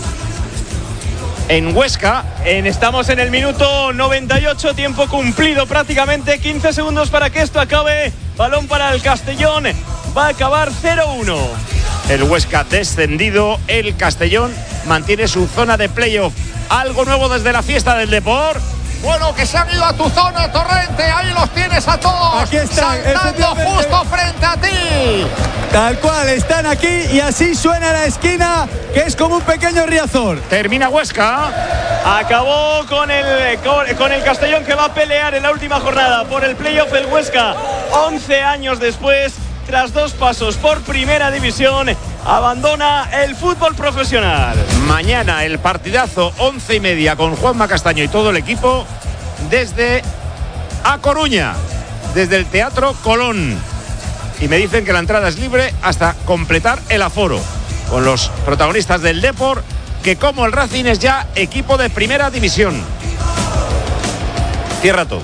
En Huesca. Estamos en el minuto 98, tiempo cumplido prácticamente, 15 segundos para que esto acabe. Balón para el Castellón, va a acabar 0-1. El Huesca descendido, el Castellón mantiene su zona de playoff. Algo nuevo desde la fiesta del Depor. Bueno, que se han ido a tu zona, Torrente. Ahí los tienes a todos. Aquí están, saltando justo frente a ti. Tal cual, están aquí y así suena la esquina, que es como un pequeño Riazor. Termina Huesca. Acabó con el Castellón, que va a pelear en la última jornada por el playoff. El Huesca, 11 años después, tras 2 pasos por primera división, abandona el fútbol profesional. Mañana el partidazo 11:30 con Juanma Castaño y todo el equipo desde A Coruña, desde el Teatro Colón. Y me dicen que la entrada es libre hasta completar el aforo, con los protagonistas del Depor, que como el Racing es ya equipo de primera división. Cierra todo.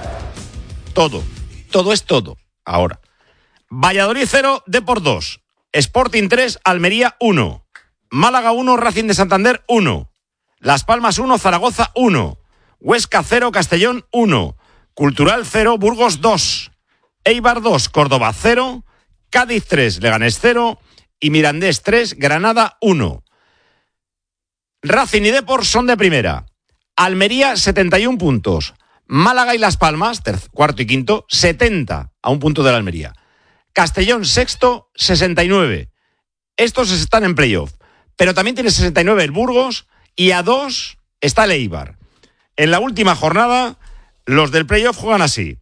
Todo es todo. Ahora. Valladolid 0, Depor 2. Sporting 3, Almería 1. Málaga 1, Racing de Santander 1. Las Palmas 1, Zaragoza 1. Huesca 0, Castellón 1. Cultural 0, Burgos 2. Eibar 2, Córdoba 0. Cádiz 3, Leganés 0. Y Mirandés 3, Granada 1. Racing y Depor son de primera. Almería 71 puntos. Málaga y Las Palmas, cuarto y quinto, 70 a un punto de la Almería. Castellón sexto, 69. Estos están en playoff. Pero también tiene 69 el Burgos y a 2 está el Eibar. En la última jornada, los del playoff juegan así.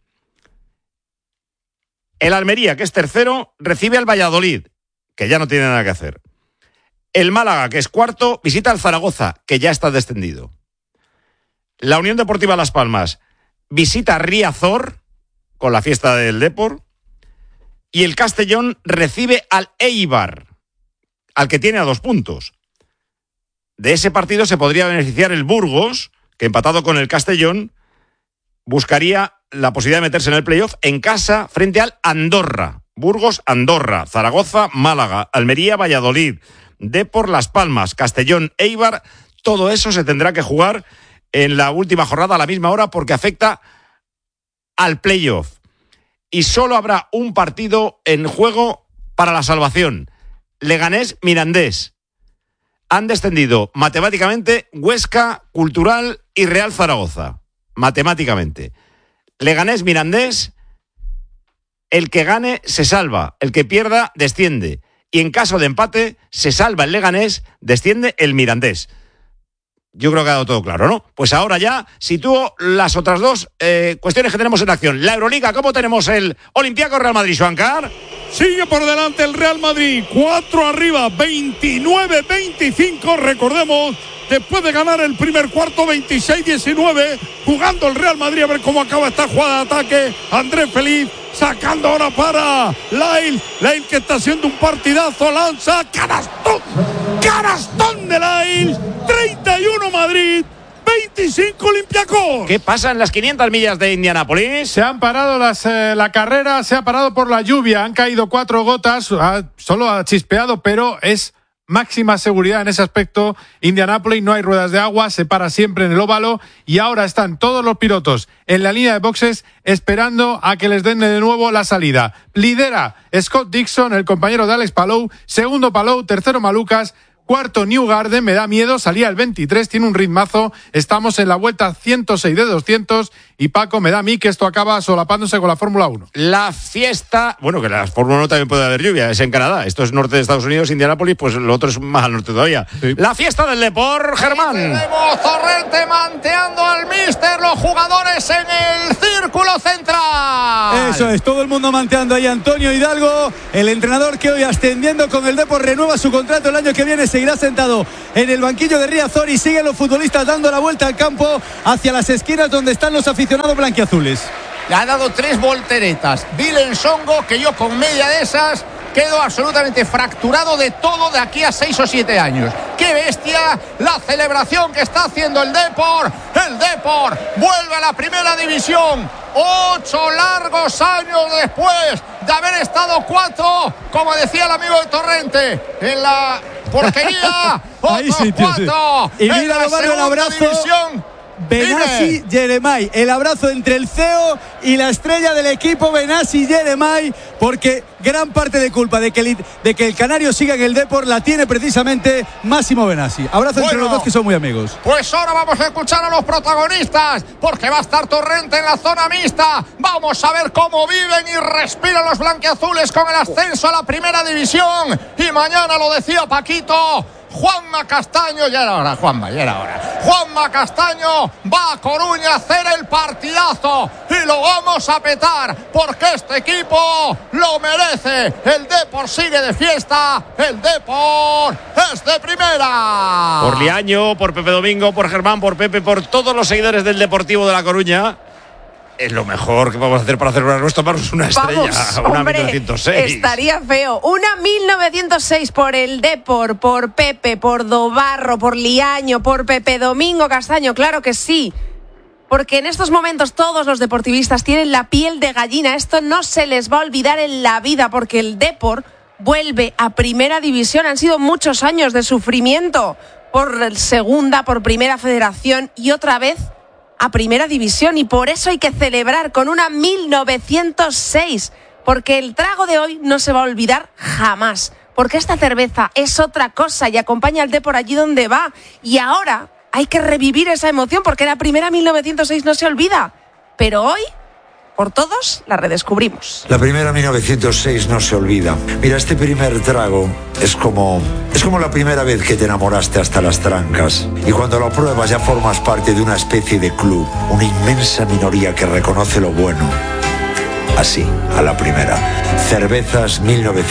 El Almería, que es tercero, recibe al Valladolid, que ya no tiene nada que hacer. El Málaga, que es cuarto, visita al Zaragoza, que ya está descendido. La Unión Deportiva Las Palmas visita a Riazor, con la fiesta del Depor. Y el Castellón recibe al Eibar, al que tiene a 2 puntos. De ese partido se podría beneficiar el Burgos, que empatado con el Castellón, buscaría la posibilidad de meterse en el playoff en casa frente al Andorra. Burgos, Andorra, Zaragoza, Málaga, Almería, Valladolid, Depor, Las Palmas, Castellón, Eibar. Todo eso se tendrá que jugar en la última jornada a la misma hora porque afecta al playoff. Y solo habrá un partido en juego para la salvación. Leganés-Mirandés. Han descendido matemáticamente Huesca, Cultural y Real Zaragoza. Matemáticamente. Leganés-Mirandés, el que gane se salva, el que pierda desciende. Y en caso de empate, se salva el Leganés, desciende el Mirandés. Yo creo que ha dado todo claro, ¿no? Pues ahora ya sitúo las otras 2 cuestiones que tenemos en acción. La Euroliga, ¿cómo tenemos el Olympiacos Real Madrid, Juancar? Sigue por delante el Real Madrid, 4 arriba, 29-25, recordemos, después de ganar el primer cuarto, 26-19, jugando el Real Madrid, a ver cómo acaba esta jugada de ataque. Andrés Feliz sacando ahora para Lail que está haciendo un partidazo, lanza, canastón de Lail, 31 Madrid, 25 Olympiacos. ¿Qué pasa en las 500 millas de Indianápolis? Se han parado la carrera, se ha parado por la lluvia, han caído 4 gotas, solo ha chispeado, pero es máxima seguridad en ese aspecto. Indianápolis, no hay ruedas de agua, se para siempre en el óvalo y ahora están todos los pilotos en la línea de boxes esperando a que les den de nuevo la salida. Lidera Scott Dixon, el compañero de Alex Palou, segundo Palou, tercero Malucas, cuarto Newgarden, me da miedo, salía el 23, tiene un ritmazo, estamos en la vuelta 106 de 200 y Paco, me da a mí que esto acaba solapándose con la Fórmula 1. La fiesta, bueno, que en la Fórmula 1 también puede haber lluvia, es en Canadá, esto es norte de Estados Unidos, Indianápolis, pues lo otro es más al norte todavía. Sí. La fiesta del Depor, Germán. Tenemos Torrente manteando al míster, los jugadores en el círculo central. Eso es, todo el mundo manteando ahí. Antonio Hidalgo, el entrenador que hoy ascendiendo con el Depor renueva su contrato el año que viene, seguirá sentado en el banquillo de Riazor y siguen los futbolistas dando la vuelta al campo hacia las esquinas donde están los aficionados blanquiazules. Le ha dado 3 volteretas. Dylan Songo, que yo con media de esas quedo absolutamente fracturado de todo de aquí a 6 o 7 años. ¡Qué bestia la celebración que está haciendo el Depor! El Depor vuelve a la primera división. 8 largos años después de haber estado 4, como decía el amigo de Torrente, en la porquería. Otros sí, 4 y mira, Mario, el abrazo. Benassi Yeremay, el abrazo entre el CEO y la estrella del equipo, Benassi Yeremay, porque gran parte de culpa de que el canario siga en el Depor la tiene precisamente Máximo Benassi. Abrazo entre los dos, que son muy amigos. Pues ahora vamos a escuchar a los protagonistas, porque va a estar Torrente en la zona mixta. Vamos a ver cómo viven y respiran los blanquiazules con el ascenso a la primera división. Y mañana, lo decía Paquito, Juanma Castaño, ya era hora, Juanma, ya era hora. Juanma Castaño va a Coruña a hacer el partidazo y lo vamos a petar porque este equipo lo merece. El Depor sigue de fiesta, el Depor es de primera. Por Liaño, por Pepe Domingo, por Germán, por Pepe, por todos los seguidores del Deportivo de La Coruña. Es lo mejor que podemos hacer para celebrar nuestro tomarnos una estrella, una hombre, 1906. Estaría feo. Una 1906 por el Depor, por Pepe, por Dobarro, por Liaño, por Pepe Domingo Castaño, claro que sí. Porque en estos momentos todos los deportivistas tienen la piel de gallina. Esto no se les va a olvidar en la vida, porque el Depor vuelve a primera división. Han sido muchos años de sufrimiento por segunda, por primera federación y otra vez a primera división, y por eso hay que celebrar con una 1906, porque el trago de hoy no se va a olvidar jamás, porque esta cerveza es otra cosa y acompaña al Depor allí donde va, y ahora hay que revivir esa emoción porque la primera 1906 no se olvida, pero hoy por todos la redescubrimos. La primera 1906 no se olvida. Mira, este primer trago es como la primera vez que te enamoraste hasta las trancas. Y cuando lo pruebas ya formas parte de una especie de club, una inmensa minoría que reconoce lo bueno. Así, a la primera. Cervezas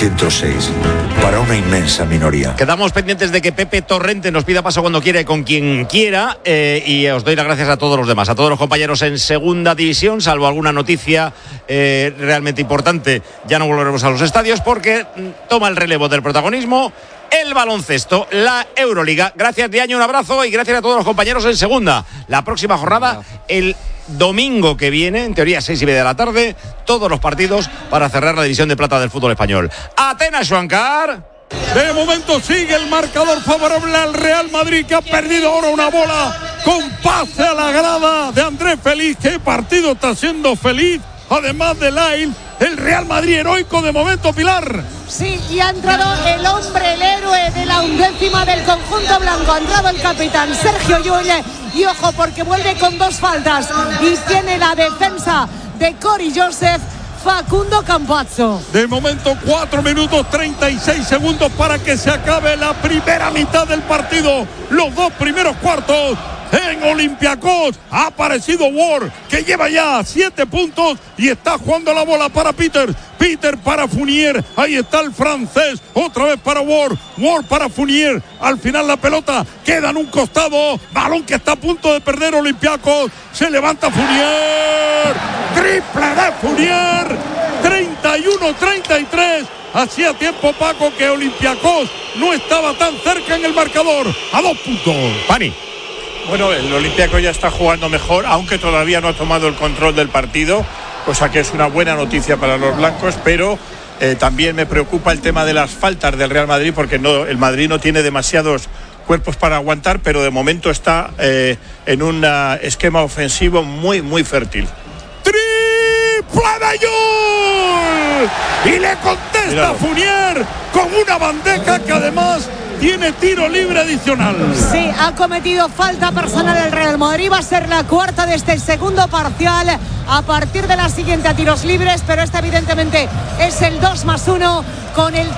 1906. Para una inmensa minoría. Quedamos pendientes de que Pepe Torrente nos pida paso cuando quiera y con quien quiera. Y os doy las gracias a todos los demás, a todos los compañeros en segunda división, salvo alguna noticia realmente importante. Ya no volveremos a los estadios porque toma el relevo del protagonismo el baloncesto, la Euroliga. Gracias, Diaño, un abrazo, y gracias a todos los compañeros en segunda. La próxima jornada, el domingo que viene, en teoría 6:30 de la tarde, todos los partidos para cerrar la división de plata del fútbol español. Atenas, Juancar. De momento sigue el marcador favorable al Real Madrid, que ha perdido ahora una bola con pase a la grada de Andrés Feliz. ¿Qué partido está haciendo Feliz? Además de Lail, el Real Madrid heroico de momento, Pilar. Sí, y ha entrado el hombre, el héroe de la 11ª del conjunto blanco. Ha entrado el capitán Sergio Llull, y ojo porque vuelve con 2 faltas y tiene la defensa de Cory Joseph, Facundo Campazzo. De momento 4 minutos 36 segundos para que se acabe la primera mitad del partido. Los 2 primeros cuartos. En Olympiacos ha aparecido Ward, que lleva ya 7 puntos y está jugando la bola para Peter para Fournier. Ahí está el francés, otra vez para Ward para Fournier. Al final la pelota queda en un costado, balón que está a punto de perder Olympiacos. Se levanta Fournier, triple de Fournier, 31-33. Hacía tiempo, Paco, que Olympiacos no estaba tan cerca en el marcador. A 2 puntos. Pani. Bueno, el Olympiacos ya está jugando mejor, aunque todavía no ha tomado el control del partido, cosa que es una buena noticia para los blancos, pero También me preocupa el tema de las faltas del Real Madrid, porque el Madrid no tiene demasiados cuerpos para aguantar, pero de momento está en un esquema ofensivo muy, muy fértil. ¡Triple de Jul! Y le contesta Fournier con una bandeja que además tiene tiro libre adicional. Sí, ha cometido falta personal el Real Madrid. Va a ser la cuarta de este segundo parcial. A partir de la siguiente a tiros libres, pero esta evidentemente es el 2+1 con el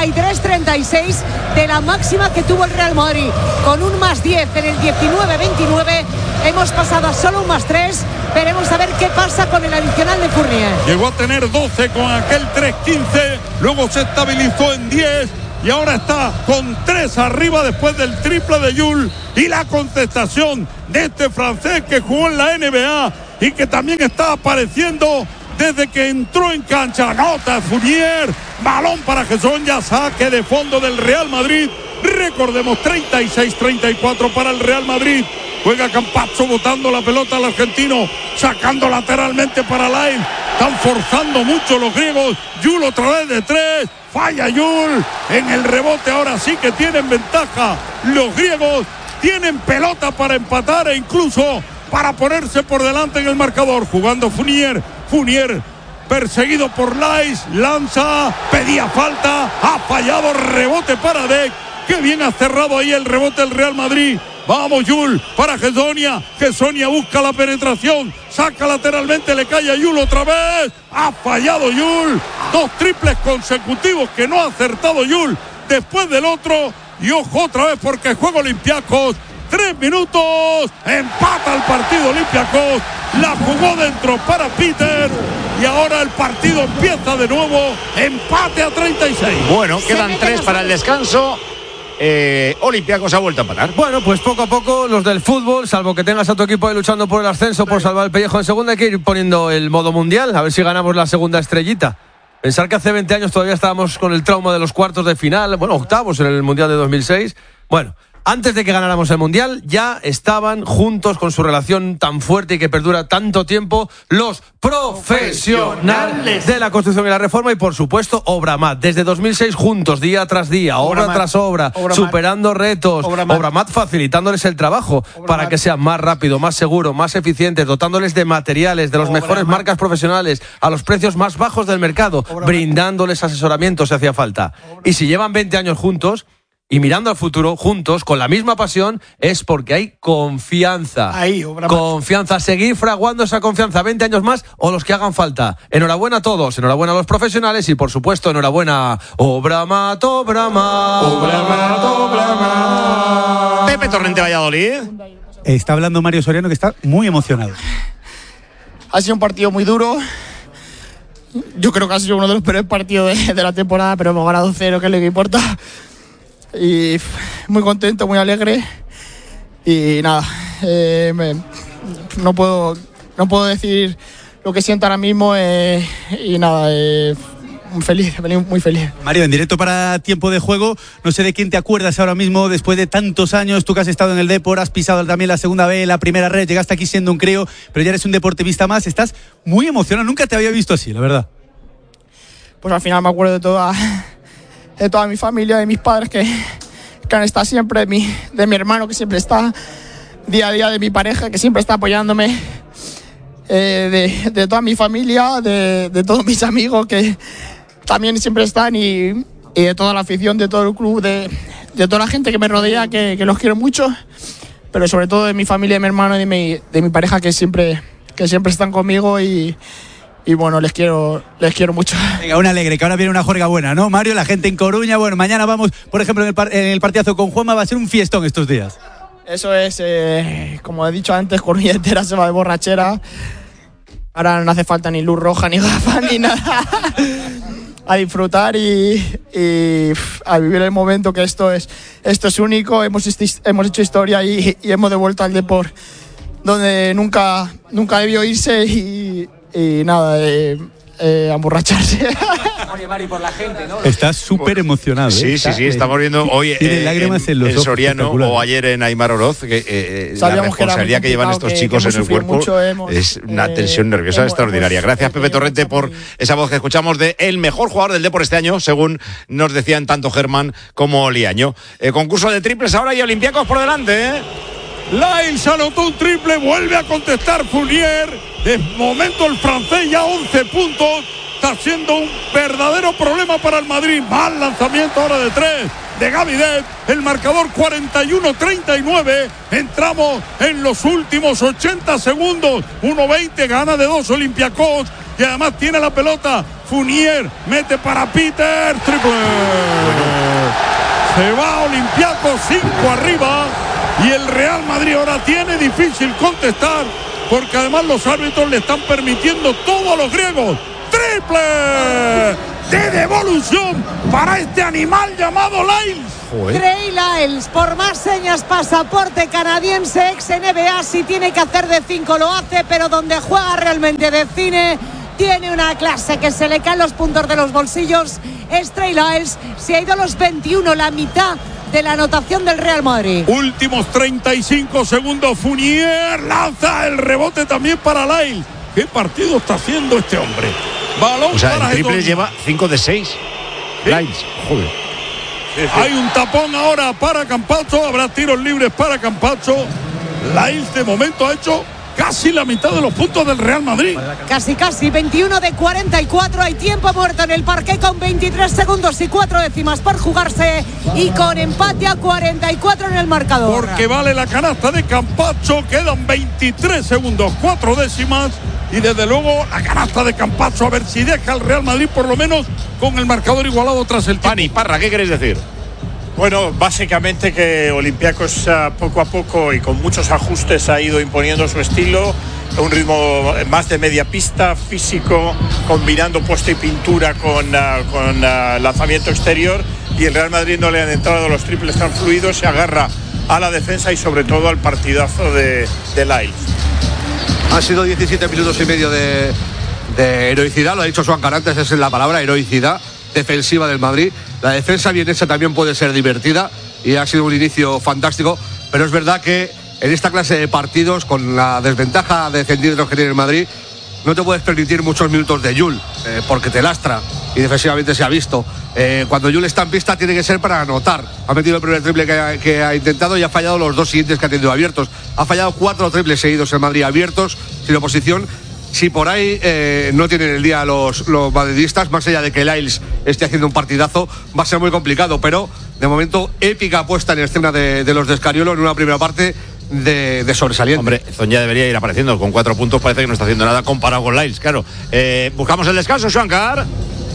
33-36 de la máxima que tuvo el Real Madrid. Con un +10 en el 19-29 hemos pasado a solo un +3. Veremos a ver qué pasa con el adicional de Fournier. Llegó a tener 12 con aquel 3-15, luego se estabilizó en 10 y ahora está con 3 arriba después del triple de Jul y la contestación de este francés que jugó en la NBA y que también está apareciendo desde que entró en cancha. Anota Fournier, balón para Gesson, ya saque de fondo del Real Madrid. Recordemos, 36-34 para el Real Madrid. Juega Campazzo botando la pelota al argentino, sacando lateralmente para Lain. Están forzando mucho los griegos. Jul otra vez de 3. Falla Jul. En el rebote ahora sí que tienen ventaja. Los griegos tienen pelota para empatar e incluso para ponerse por delante en el marcador. Jugando Fournier. Fournier perseguido por Lais. Lanza. Pedía falta. Ha fallado. Rebote para Deck. Qué bien ha cerrado ahí el rebote del Real Madrid. Vamos Jul para Gessonia. Gessonia busca la penetración. Saca lateralmente, le cae a Jul otra vez. Ha fallado Jul. 2 triples consecutivos que no ha acertado Jul después del otro. Y ojo otra vez porque juega Olympiacos. 3 minutos. Empata el partido Olympiacos. La jugó dentro para Peter. Y ahora el partido empieza de nuevo. Empate a 36. Bueno, quedan 3 para el descanso. Olympiacos ha vuelto a empatar. Bueno, pues poco a poco los del fútbol, salvo que tengas a tu equipo ahí luchando por el ascenso, por salvar el pellejo en segunda, hay que ir poniendo el modo mundial, a ver si ganamos la segunda estrellita. Pensar que hace 20 años todavía estábamos con el trauma de los cuartos de final, bueno, octavos en el Mundial de 2006. Bueno, antes de que ganáramos el Mundial, ya estaban juntos con su relación tan fuerte y que perdura tanto tiempo, los profesionales de la construcción y la reforma y, por supuesto, Obramat. Desde 2006 juntos, día tras día, obra tras obra, superando retos. Obramat facilitándoles el trabajo para que sean más rápido, más seguro, más eficientes, dotándoles de materiales, de las mejores marcas profesionales, a los precios más bajos del mercado, brindándoles asesoramiento si hacía falta. Y si llevan 20 años juntos y mirando al futuro juntos con la misma pasión, es porque hay confianza. Confianza, seguir fraguando esa confianza 20 años más o los que hagan falta. Enhorabuena a todos, enhorabuena a los profesionales y por supuesto enhorabuena Obramat, Obramat. Obramat, Obramat. Pepe Torrente, Valladolid. Está hablando Mario Soriano, que está muy emocionado. Ha sido un partido muy duro. Yo creo que ha sido uno de los peores partidos de la temporada, pero hemos ganado 0, que es lo que importa. Y muy contento, muy alegre y nada, no puedo decir lo que siento ahora mismo y nada, muy feliz. Mario, en directo para Tiempo de Juego, no sé de quién te acuerdas ahora mismo después de tantos años, tú que has estado en el Depor, has pisado también la segunda B, la primera red, llegaste aquí siendo un crío, pero ya eres un deportivista más, estás muy emocionado, nunca te había visto así, la verdad. Pues al final me acuerdo de toda mi familia, de mis padres que han estado siempre, de mi hermano que siempre está día a día, de mi pareja que siempre está apoyándome, de toda mi familia, de todos mis amigos que también siempre están y de toda la afición, de todo el club, de toda la gente que me rodea, que los quiero mucho, pero sobre todo de mi familia, de mi hermano y de mi pareja que siempre están conmigo y bueno, les quiero mucho. Venga, un alegre, que ahora viene una juerga buena, ¿no, Mario? La gente en Coruña, bueno, mañana vamos, por ejemplo, en el partidazo con Juanma, va a ser un fiestón estos días. Eso es, como he dicho antes, Coruña entera se va de borrachera. Ahora no hace falta ni luz roja, ni gafas, ni nada. A disfrutar y a vivir el momento, que esto es único. Hemos hecho historia y hemos devuelto al deporte donde nunca debió irse y nada, a emborracharse. Oye, Mari, por la gente, ¿no? Estás súper emocionado. Sí, estamos viendo hoy lágrimas en los ojos, Soriano o ayer en Aimar Oroz, que la responsabilidad que llevan estos chicos en el cuerpo es una tensión nerviosa extraordinaria. Gracias, Pepe Torrente, por esa voz que escuchamos de el mejor jugador del Depor este año, según nos decían tanto Germán como Liaño. Concurso de triples ahora y Olympiacos por delante, ¿eh? Lyles anotó un triple, vuelve a contestar Fournier. De momento el francés ya 11 puntos. Está siendo un verdadero problema para el Madrid. Mal lanzamiento ahora de 3 de Gavidet. El marcador 41-39. Entramos en los últimos 80 segundos. 1-20, gana de 2 Olympiacos. Y además tiene la pelota. Fournier mete para Peter. Triple. Se va Olympiacos 5 arriba. Y el Real Madrid ahora tiene difícil contestar, porque además los árbitros le están permitiendo todo a los griegos. ¡Triple de devolución para este animal llamado Lyles! Trey Lyles, por más señas, pasaporte canadiense, ex NBA. Si tiene que hacer de 5 lo hace, pero donde juega realmente de cine, tiene una clase que se le caen los puntos de los bolsillos. Es Trey Lyles. Se ha ido a los 21, la mitad de la anotación del Real Madrid. Últimos 35 segundos. Fournier lanza el rebote también para Lyles. ¿Qué partido está haciendo este hombre? Balón, o sea, para el triple lleva 5 de 6. Lyles, joder. Hay un tapón ahora para Campazzo. Habrá tiros libres para Campazzo. Lyles de momento ha hecho casi la mitad de los puntos del Real Madrid. Casi, 21 de 44. Hay tiempo muerto en el parque con 23 segundos y 4 décimas por jugarse y con empate a 44 en el marcador. Porque vale la canasta de Campazzo. Quedan 23 segundos, 4 décimas. Y desde luego la canasta de Campazzo, a ver si deja al Real Madrid por lo menos con el marcador igualado tras el tiempo. Pani, Parra, ¿qué queréis decir? Bueno, básicamente que Olympiacos poco a poco y con muchos ajustes ha ido imponiendo su estilo, un ritmo más de media pista, físico, combinando puesta y pintura con lanzamiento exterior, y el Real Madrid no le han entrado los triples tan fluidos, se agarra a la defensa y sobre todo al partidazo de Lyles. Han sido 17 minutos y medio de heroicidad, lo ha dicho Joan Carantes, esa es la palabra, heroicidad defensiva del Madrid. La defensa bien hecha también puede ser divertida y ha sido un inicio fantástico, pero es verdad que en esta clase de partidos, con la desventaja de centímetros que tiene el Madrid, no te puedes permitir muchos minutos de Yul, porque te lastra y defensivamente se ha visto. Cuando Yul está en pista tiene que ser para anotar. Ha metido el primer triple que ha intentado y ha fallado los 2 siguientes que ha tenido abiertos. Ha fallado 4 triples seguidos en Madrid abiertos, sin oposición. Si por ahí no tienen el día los madridistas, más allá de que Lyles esté haciendo un partidazo, va a ser muy complicado, pero de momento épica puesta en escena de los de Scariolo en una primera parte de sobresaliente. Hombre, Zonja debería ir apareciendo con 4 puntos, parece que no está haciendo nada comparado con Lyles, claro. Buscamos el descanso, Xuancar.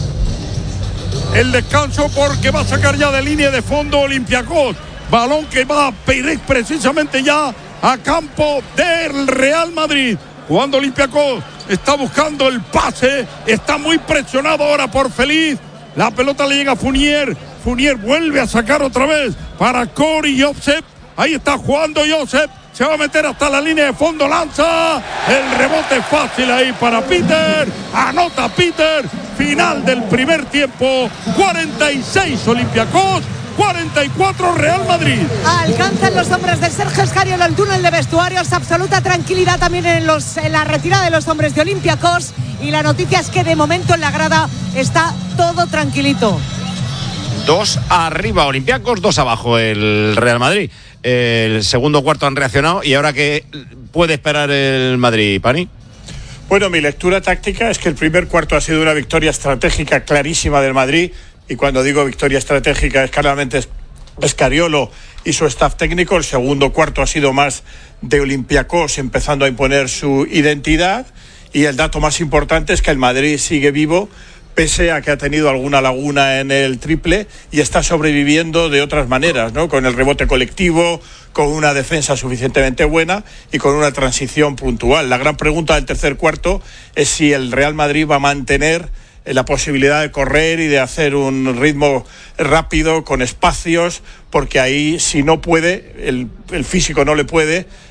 El descanso porque va a sacar ya de línea de fondo Olympiacos. Balón que va a pedir precisamente ya a campo del Real Madrid. Jugando Olympiacos, está buscando el pase, está muy presionado ahora por Feliz. La pelota le llega a Fournier. Fournier vuelve a sacar otra vez para Corey Joseph. Ahí está jugando Joseph. Se va a meter hasta la línea de fondo, lanza. El rebote fácil ahí para Peter. Anota Peter. Final del primer tiempo. 46 Olympiacos. 44 Real Madrid. Alcanzan los hombres de Sergio Scariolo el túnel de vestuarios. Absoluta tranquilidad también en la retirada de los hombres de Olympiacos. Y la noticia es que de momento en la grada está todo tranquilito. 2 arriba Olympiacos, 2 abajo el Real Madrid. El segundo cuarto han reaccionado. ¿Y ahora qué puede esperar el Madrid, Pani? Bueno, mi lectura táctica es que el primer cuarto ha sido una victoria estratégica clarísima del Madrid. Y cuando digo victoria estratégica es claramente Scariolo y su staff técnico. El segundo cuarto ha sido más de Olympiacos empezando a imponer su identidad. Y el dato más importante es que el Madrid sigue vivo, pese a que ha tenido alguna laguna en el triple, y está sobreviviendo de otras maneras, ¿no? Con el rebote colectivo, con una defensa suficientemente buena y con una transición puntual. La gran pregunta del tercer cuarto es si el Real Madrid va a mantener la posibilidad de correr y de hacer un ritmo rápido con espacios, porque ahí si no puede, el físico no le puede,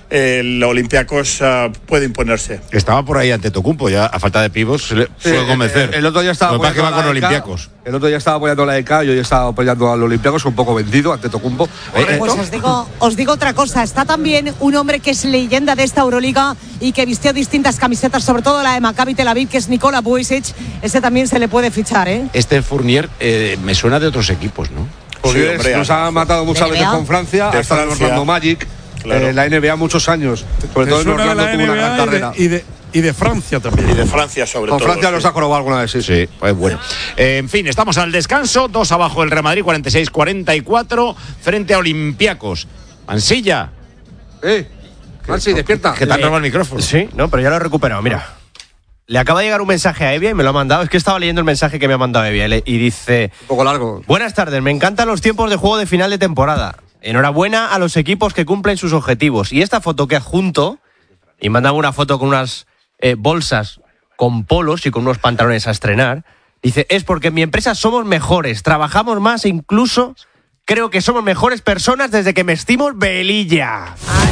el Olympiacos puede imponerse. Estaba por ahí Antetokounmpo, ya a falta de pivos puede convencer. El otro día estaba Lo que pasa es que va con apoyando a la Olympiacos. El otro día estaba apoyando a la EK y hoy estaba apoyando al Olympiacos, un poco vendido, Antetokounmpo. Pues os digo otra cosa. Está también un hombre que es leyenda de esta Euroliga y que vistió distintas camisetas, sobre todo la de Maccabi Tel Aviv, que es Nikola Vujic. Ese también se le puede fichar, ¿eh? Este Fournier me suena de otros equipos, ¿no? Porque nos ha matado muchas veces con Francia, ha estado en Orlando Magic, la NBA muchos años, sobre todo en Orlando tuvo una gran carrera. Y de Francia también. Y de Francia sobre todo. Con Francia nos ha jorobado alguna vez, sí, pues bueno. En fin, estamos al descanso, 2 abajo el Real Madrid, 46-44, frente a Olympiacos. Mansilla. Mansi, despierta. Que te han robado el micrófono. Sí, no, pero ya lo he recuperado, mira. Le acaba de llegar un mensaje a Evia y me lo ha mandado. Es que estaba leyendo el mensaje que me ha mandado Evia y dice... Un poco largo. Buenas tardes, me encantan los tiempos de juego de final de temporada. Enhorabuena a los equipos que cumplen sus objetivos. Y esta foto que adjunto, y mandaba una foto con unas bolsas con polos y con unos pantalones a estrenar, dice, es porque en mi empresa somos mejores, trabajamos más e incluso creo que somos mejores personas desde que vestimos velilla.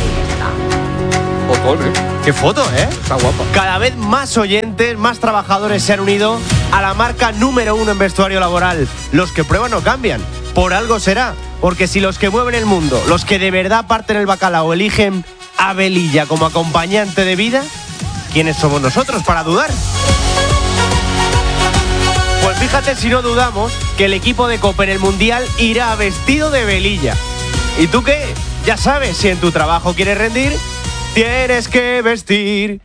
Qué foto, ¿eh? Está guapa. Cada vez más oyentes, más trabajadores se han unido a la marca número 1 en vestuario laboral. Los que prueban no cambian. Por algo será. Porque si los que mueven el mundo, los que de verdad parten el bacalao, eligen a velilla como acompañante de vida, ¿quiénes somos nosotros para dudar? Pues fíjate si no dudamos que el equipo de Copa en el Mundial irá vestido de velilla. ¿Y tú qué? Ya sabes, si en tu trabajo quieres rendir, tienes que vestir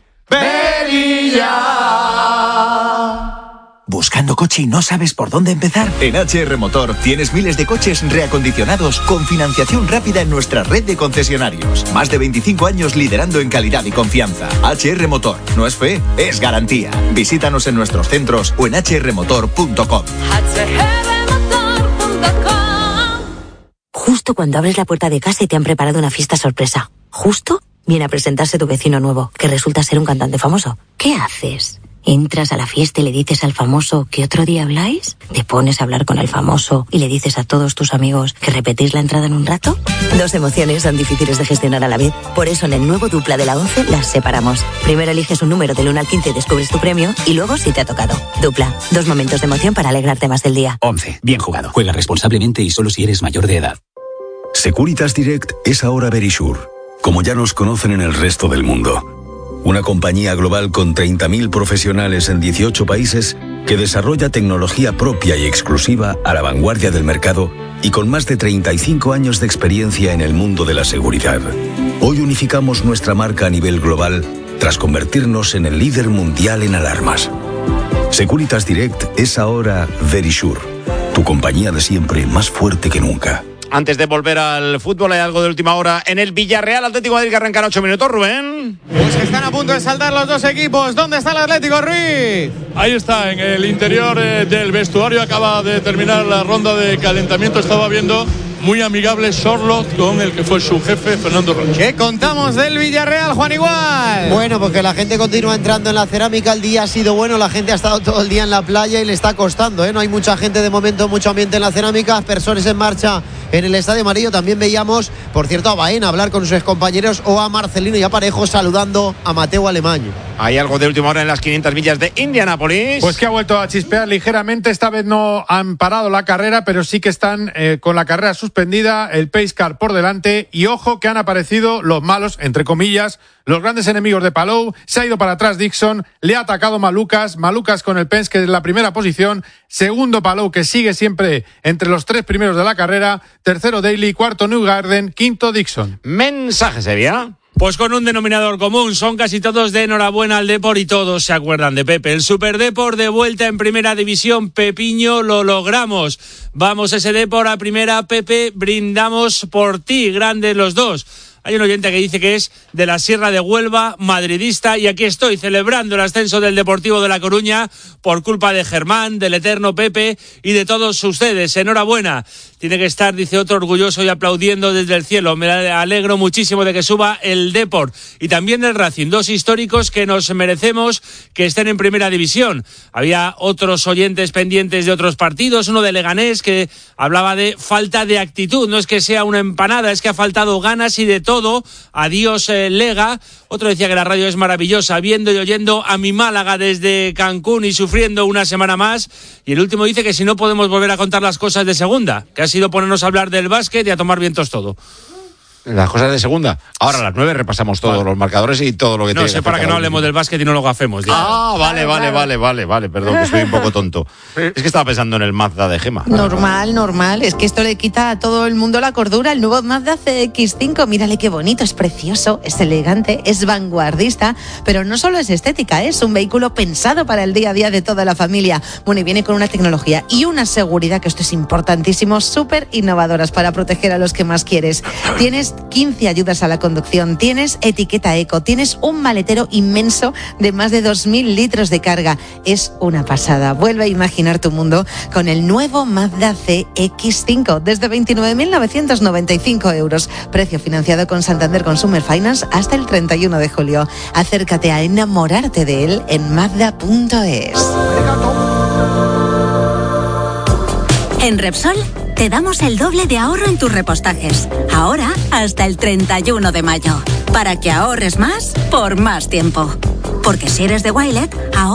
velilla. ¿Buscando coche y no sabes por dónde empezar? En HR Motor tienes miles de coches reacondicionados con financiación rápida en nuestra red de concesionarios. Más de 25 años liderando en calidad y confianza. HR Motor. No es fe, es garantía. Visítanos en nuestros centros o en hrmotor.com. Justo cuando abres la puerta de casa y te han preparado una fiesta sorpresa. Justo viene a presentarse tu vecino nuevo, que resulta ser un cantante famoso. ¿Qué haces? ¿Entras a la fiesta y le dices al famoso que otro día habláis? ¿Te pones a hablar con el famoso y le dices a todos tus amigos que repetís la entrada en un rato? Dos emociones son difíciles de gestionar a la vez. Por eso en el nuevo Dupla de la 11 las separamos. Primero eliges un número del 1 al 15 y descubres tu premio, y luego si te ha tocado. Dupla, 2 momentos de emoción para alegrarte más del día. 11. Bien jugado. Juega responsablemente y solo si eres mayor de edad. Securitas Direct es ahora Verisure, como ya nos conocen en el resto del mundo. Una compañía global con 30.000 profesionales en 18 países que desarrolla tecnología propia y exclusiva a la vanguardia del mercado y con más de 35 años de experiencia en el mundo de la seguridad. Hoy unificamos nuestra marca a nivel global tras convertirnos en el líder mundial en alarmas. Securitas Direct es ahora Verisure, tu compañía de siempre más fuerte que nunca. Antes de volver al fútbol, hay algo de última hora en el Villarreal Atlético de Madrid que arranca en 8 minutos, Rubén. Pues que están a punto de saltar los dos equipos. ¿Dónde está el Atlético, Ruiz? Ahí está, en el interior del vestuario. Acaba de terminar la ronda de calentamiento. Estaba viendo muy amigable Sorloth con el que fue su jefe, Fernando Rocha. ¿Qué contamos del Villarreal, Juan Igual? Bueno, porque la gente continúa entrando en la cerámica. El día ha sido bueno, la gente ha estado todo el día en la playa y le está costando, ¿eh? No hay mucha gente de momento, mucho ambiente en la cerámica. Personas en marcha en el Estadio Amarillo. También veíamos, por cierto, a Baena hablar con sus compañeros, o a Marcelino y a Parejo saludando a Mateo Alemán. Hay algo de última hora en las 500 millas de Indianápolis. Pues que ha vuelto a chispear ligeramente. Esta vez no han parado la carrera, pero sí que están con la carrera suspendida, el pace car por delante. Y ojo que han aparecido los malos, entre comillas, los grandes enemigos de Palou. Se ha ido para atrás Dixon, le ha atacado Malucas con el Penske en la primera posición. Segundo Palou, que sigue siempre entre los 3 primeros de la carrera. Tercero Daly, cuarto Newgarden, quinto Dixon. Mensaje, Sevilla. Pues con un denominador común, son casi todos de enhorabuena al Depor y todos se acuerdan de Pepe. El Super Depor de vuelta en primera división, Pepiño, lo logramos. Vamos ese Depor a primera, Pepe, brindamos por ti, grandes los dos. Hay un oyente que dice que es de la Sierra de Huelva, madridista, y aquí estoy celebrando el ascenso del Deportivo de La Coruña por culpa de Germán, del eterno Pepe y de todos ustedes. Enhorabuena. Tiene que estar, dice otro, orgulloso y aplaudiendo desde el cielo. Me alegro muchísimo de que suba el Depor y también el Racing, dos históricos que nos merecemos que estén en primera división. Había otros oyentes pendientes de otros partidos, uno de Leganés que hablaba de falta de actitud. No es que sea una empanada, es que ha faltado ganas y de todo. todo. Adiós, Lega. Otro decía que la radio es maravillosa, viendo y oyendo a mi Málaga desde Cancún y sufriendo una semana más. Y el último dice que si no podemos volver a contar las cosas de segunda, que ha sido ponernos a hablar del básquet y a tomar vientos todo. Las cosas de segunda. Ahora a las 9 repasamos todos los marcadores y todo lo que tiene. No sé, para que no hablemos del básquet y no lo gafemos. Vale, perdón, que estoy un poco tonto. Es que estaba pensando en el Mazda de Gema. Normal. Es que esto le quita a todo el mundo la cordura. El nuevo Mazda CX-5, mírale qué bonito, es precioso, es elegante, es vanguardista, pero no solo es estética, es un vehículo pensado para el día a día de toda la familia. Bueno, y viene con una tecnología y una seguridad, que esto es importantísimo, súper innovadoras para proteger a los que más quieres. Tienes 15 ayudas a la conducción, tienes etiqueta eco, tienes un maletero inmenso de más de 2.000 litros de carga. Es una pasada. Vuelve a imaginar tu mundo con el nuevo Mazda CX-5 desde 29.995 euros. Precio financiado con Santander Consumer Finance hasta el 31 de julio. Acércate a enamorarte de él en Mazda.es. En Repsol te damos el doble de ahorro en tus repostajes. Ahora hasta el 31 de mayo. Para que ahorres más por más tiempo. Porque si eres de Wilet, ahora